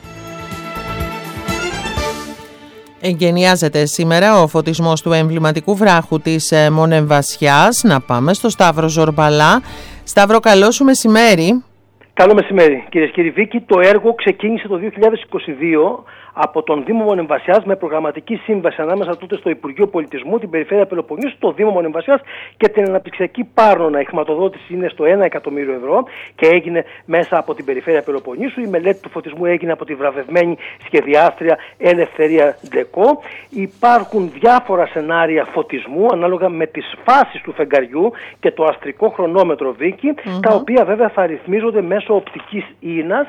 Speaker 2: Εγκαινιάζεται σήμερα ο φωτισμός του εμβληματικού βράχου της Μονεμβασιάς. Να πάμε στο Σταύρο Ζορμπαλά. Σταύρο, καλό σου μεσημέρι.
Speaker 22: Καλό μεσημέρι, κυρίες και κύριοι. Βίκη, το έργο ξεκίνησε το 2022 από τον Δήμο Μονεμβασιάς με προγραμματική σύμβαση ανάμεσα τότε στο Υπουργείο Πολιτισμού, την Περιφέρεια Πελοποννήσου, το Δήμο Μονεμβασιάς και την Αναπτυξιακή Πάρνονα. Η χρηματοδότηση είναι στο 1 εκατομμύριο ευρώ και έγινε μέσα από την Περιφέρεια Πελοποννήσου. Η μελέτη του φωτισμού έγινε από τη βραβευμένη σχεδιάστρια Ελευθερία Ντεκό. Υπάρχουν διάφορα σενάρια φωτισμού ανάλογα με τις φάσεις του φεγγαριού και το αστρικό χρονόμετρο, Βίκη, τα οποία βέβαια θα ρυθμίζονται μέσω οπτικής ίνας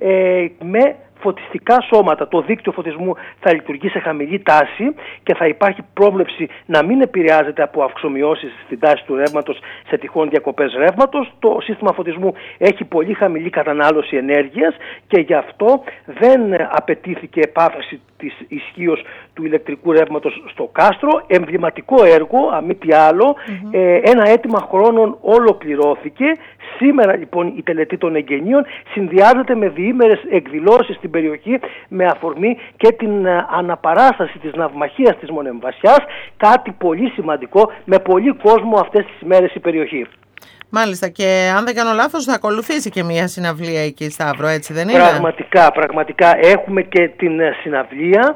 Speaker 22: με φωτιστικά σώματα. Το δίκτυο φωτισμού θα λειτουργεί σε χαμηλή τάση και θα υπάρχει πρόβλεψη να μην επηρεάζεται από αυξομοιώσεις στην τάση του ρεύματος σε τυχόν διακοπές ρεύματος. Το σύστημα φωτισμού έχει πολύ χαμηλή κατανάλωση ενέργειας και γι' αυτό δεν απαιτήθηκε επάφραση της ισχύως του ηλεκτρικού ρεύματος στο κάστρο. Εμβληματικό έργο, αμή τι άλλο, ένα αίτημα χρόνων ολοκληρώθηκε. Σήμερα λοιπόν η τελετή των εγγενείων συνδυάζεται με διήμερες εκδηλώσεις στην περιοχή με αφορμή και την αναπαράσταση της ναυμαχίας της Μονεμβασιάς, κάτι πολύ σημαντικό, με πολύ κόσμο αυτές τις ημέρες η περιοχή.
Speaker 2: Μάλιστα, και αν δεν κάνω λάθος θα ακολουθήσει και μια συναυλία εκεί, Σταύρο, έτσι δεν είναι?
Speaker 22: Πραγματικά έχουμε και την συναυλία,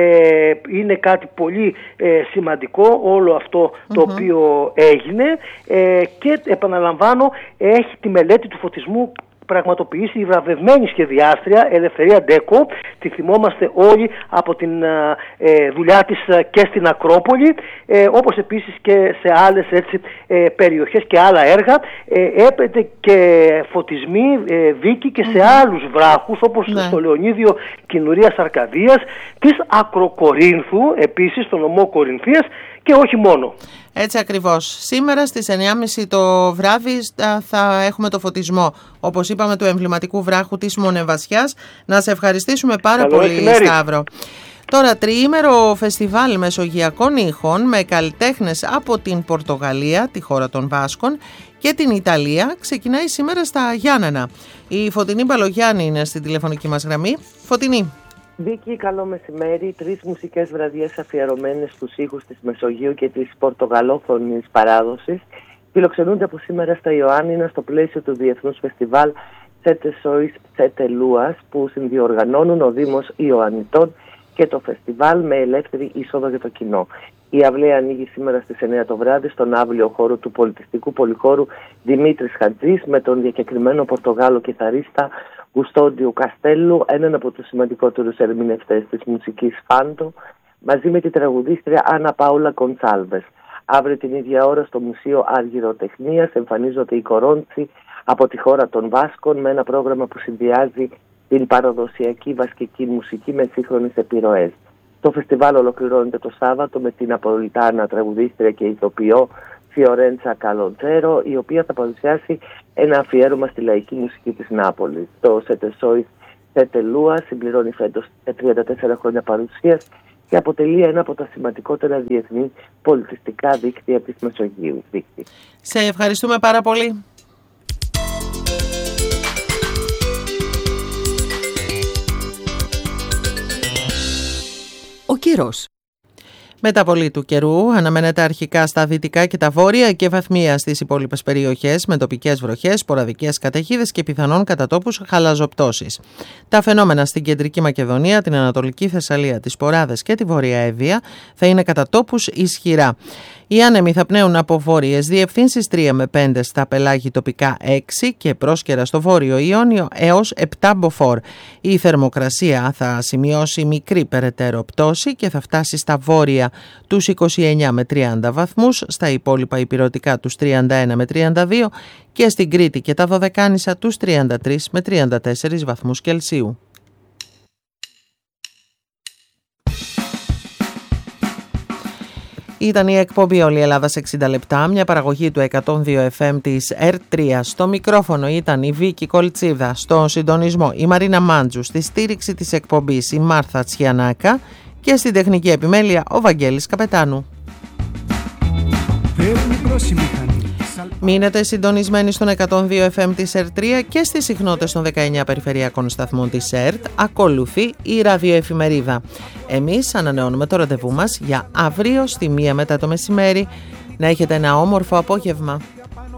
Speaker 22: είναι κάτι πολύ σημαντικό όλο αυτό το οποίο έγινε και επαναλαμβάνω έχει τη μελέτη του φωτισμού πραγματοποιήσει η βραβευμένη σχεδιάστρια Ελευθερία Ντεκό. Τη θυμόμαστε όλοι από την δουλειά της και στην Ακρόπολη, όπως επίσης και σε άλλες περιοχές και άλλα έργα. Έπεται και φωτισμοί, Βίκη, και σε άλλους βράχους, όπως στο Λεωνίδιο Κινουρίας Αρκαδίας, της Ακροκορίνθου, επίσης στο νομό Κορινθίας, και όχι μόνο.
Speaker 2: Έτσι ακριβώς. Σήμερα στις 9.30 το βράδυ θα έχουμε το φωτισμό, όπως είπαμε, του εμβληματικού βράχου της Μονεμβασιάς. Να σε ευχαριστήσουμε πάρα πολύ, Σταύρο. Τώρα, τριήμερο φεστιβάλ μεσογειακών ήχων με καλλιτέχνες από την Πορτογαλία, τη χώρα των Βάσκων, και την Ιταλία ξεκινάει σήμερα στα Γιάννενα. Η Φωτεινή Μπαλογιάννη είναι στην τηλεφωνική μας γραμμή. Φωτεινή.
Speaker 23: Βίκη, καλό μεσημέρι. 3 μουσικές βραδιές αφιερωμένες στους ήχους της Μεσογείου και της πορτογαλόφωνης παράδοσης. φιλοξενούνται από σήμερα στα Ιωάννινα στο πλαίσιο του Διεθνούς Φεστιβάλ Τσέτεσόης Τσέτελούας που συνδιοργανώνουν ο Δήμος Ιωαννιτών και το φεστιβάλ με ελεύθερη είσοδο για το κοινό. Η αυλαία ανοίγει σήμερα στις 9 το βράδυ στον αύλιο χώρο του πολιτιστικού πολυχώρου Δημήτρης Χατζής με τον διακεκριμένο Πορτογάλο κιθαρίστα Γουστόντιου Καστέλου, έναν από τους σημαντικότερους ερμηνευτές της μουσικής φάντο, μαζί με τη τραγουδίστρια Άννα Πάουλα Κοντσάλβες. Αύριο την ίδια ώρα στο Μουσείο Αργυροτεχνίας εμφανίζονται οι Κορόντσι από τη χώρα των Βάσκων με ένα πρόγραμμα που συνδυάζει την παραδοσιακή βασκική μουσική με σύγχρονες επιρροές. Το φεστιβάλ ολοκληρώνεται το Σάββατο με την Ναπολιτάνα τραγουδίστρια και ηθοποιό Φιωρέντσα Καλοντζέρο, η οποία θα παρουσιάσει ένα αφιέρωμα στη λαϊκή μουσική της Νάπολης. Το Σετεσόης Τσέτελούα συμπληρώνει φέτος 34 χρόνια παρουσίας και αποτελεί ένα από τα σημαντικότερα διεθνή πολιτιστικά δίκτυα της Μεσογείου.
Speaker 2: Σε ευχαριστούμε πάρα πολύ.
Speaker 12: Ο καιρός.
Speaker 2: Μεταβολή του καιρού αναμένεται αρχικά στα δυτικά και τα βόρεια και βαθμία στις υπόλοιπες περιοχές με τοπικές βροχές, σποραδικές καταιγίδες και πιθανόν κατά τόπους χαλαζοπτώσεις. Τα φαινόμενα στην Κεντρική Μακεδονία, την Ανατολική Θεσσαλία, τις Ποράδες και τη Βόρεια Εύβοια θα είναι κατά τόπους ισχυρά. Οι άνεμοι θα πνέουν από βόρειες διευθύνσεις 3 με 5 στα πελάγη, τοπικά 6 και πρόσκαιρα στο Βόρειο Ιόνιο έως 7 μποφόρ. Η θερμοκρασία θα σημειώσει μικρή περαιτέρω πτώση και θα φτάσει στα βόρεια τους 29 με 30 βαθμούς, στα υπόλοιπα ηπειρωτικά τους 31 με 32 και στην Κρήτη και τα Δωδεκάνησα τους 33 με 34 βαθμούς Κελσίου. Ήταν η εκπομπή «Όλη η Ελλάδα σε 60 λεπτά», μια παραγωγή του 102 FM της ΕΡΤ3. Στο μικρόφωνο ήταν η Βίκη Κολτσίδα, στο συντονισμό η Μαρίνα Μάντζου, στη στήριξη της εκπομπής η Μάρθα Τσιανάκα και στην τεχνική επιμέλεια ο Βαγγέλης Καπετάνου. Μείνετε συντονισμένοι στον 102 FM της ΕΡΤ3 και στις συχνότητες των 19 περιφερειακών σταθμών της ΕΡΤ. Ακολουθεί η ραδιοεφημερίδα. Εμείς ανανεώνουμε το ραντεβού μας για αύριο στη 1 μετά το μεσημέρι. Να έχετε ένα όμορφο απόγευμα.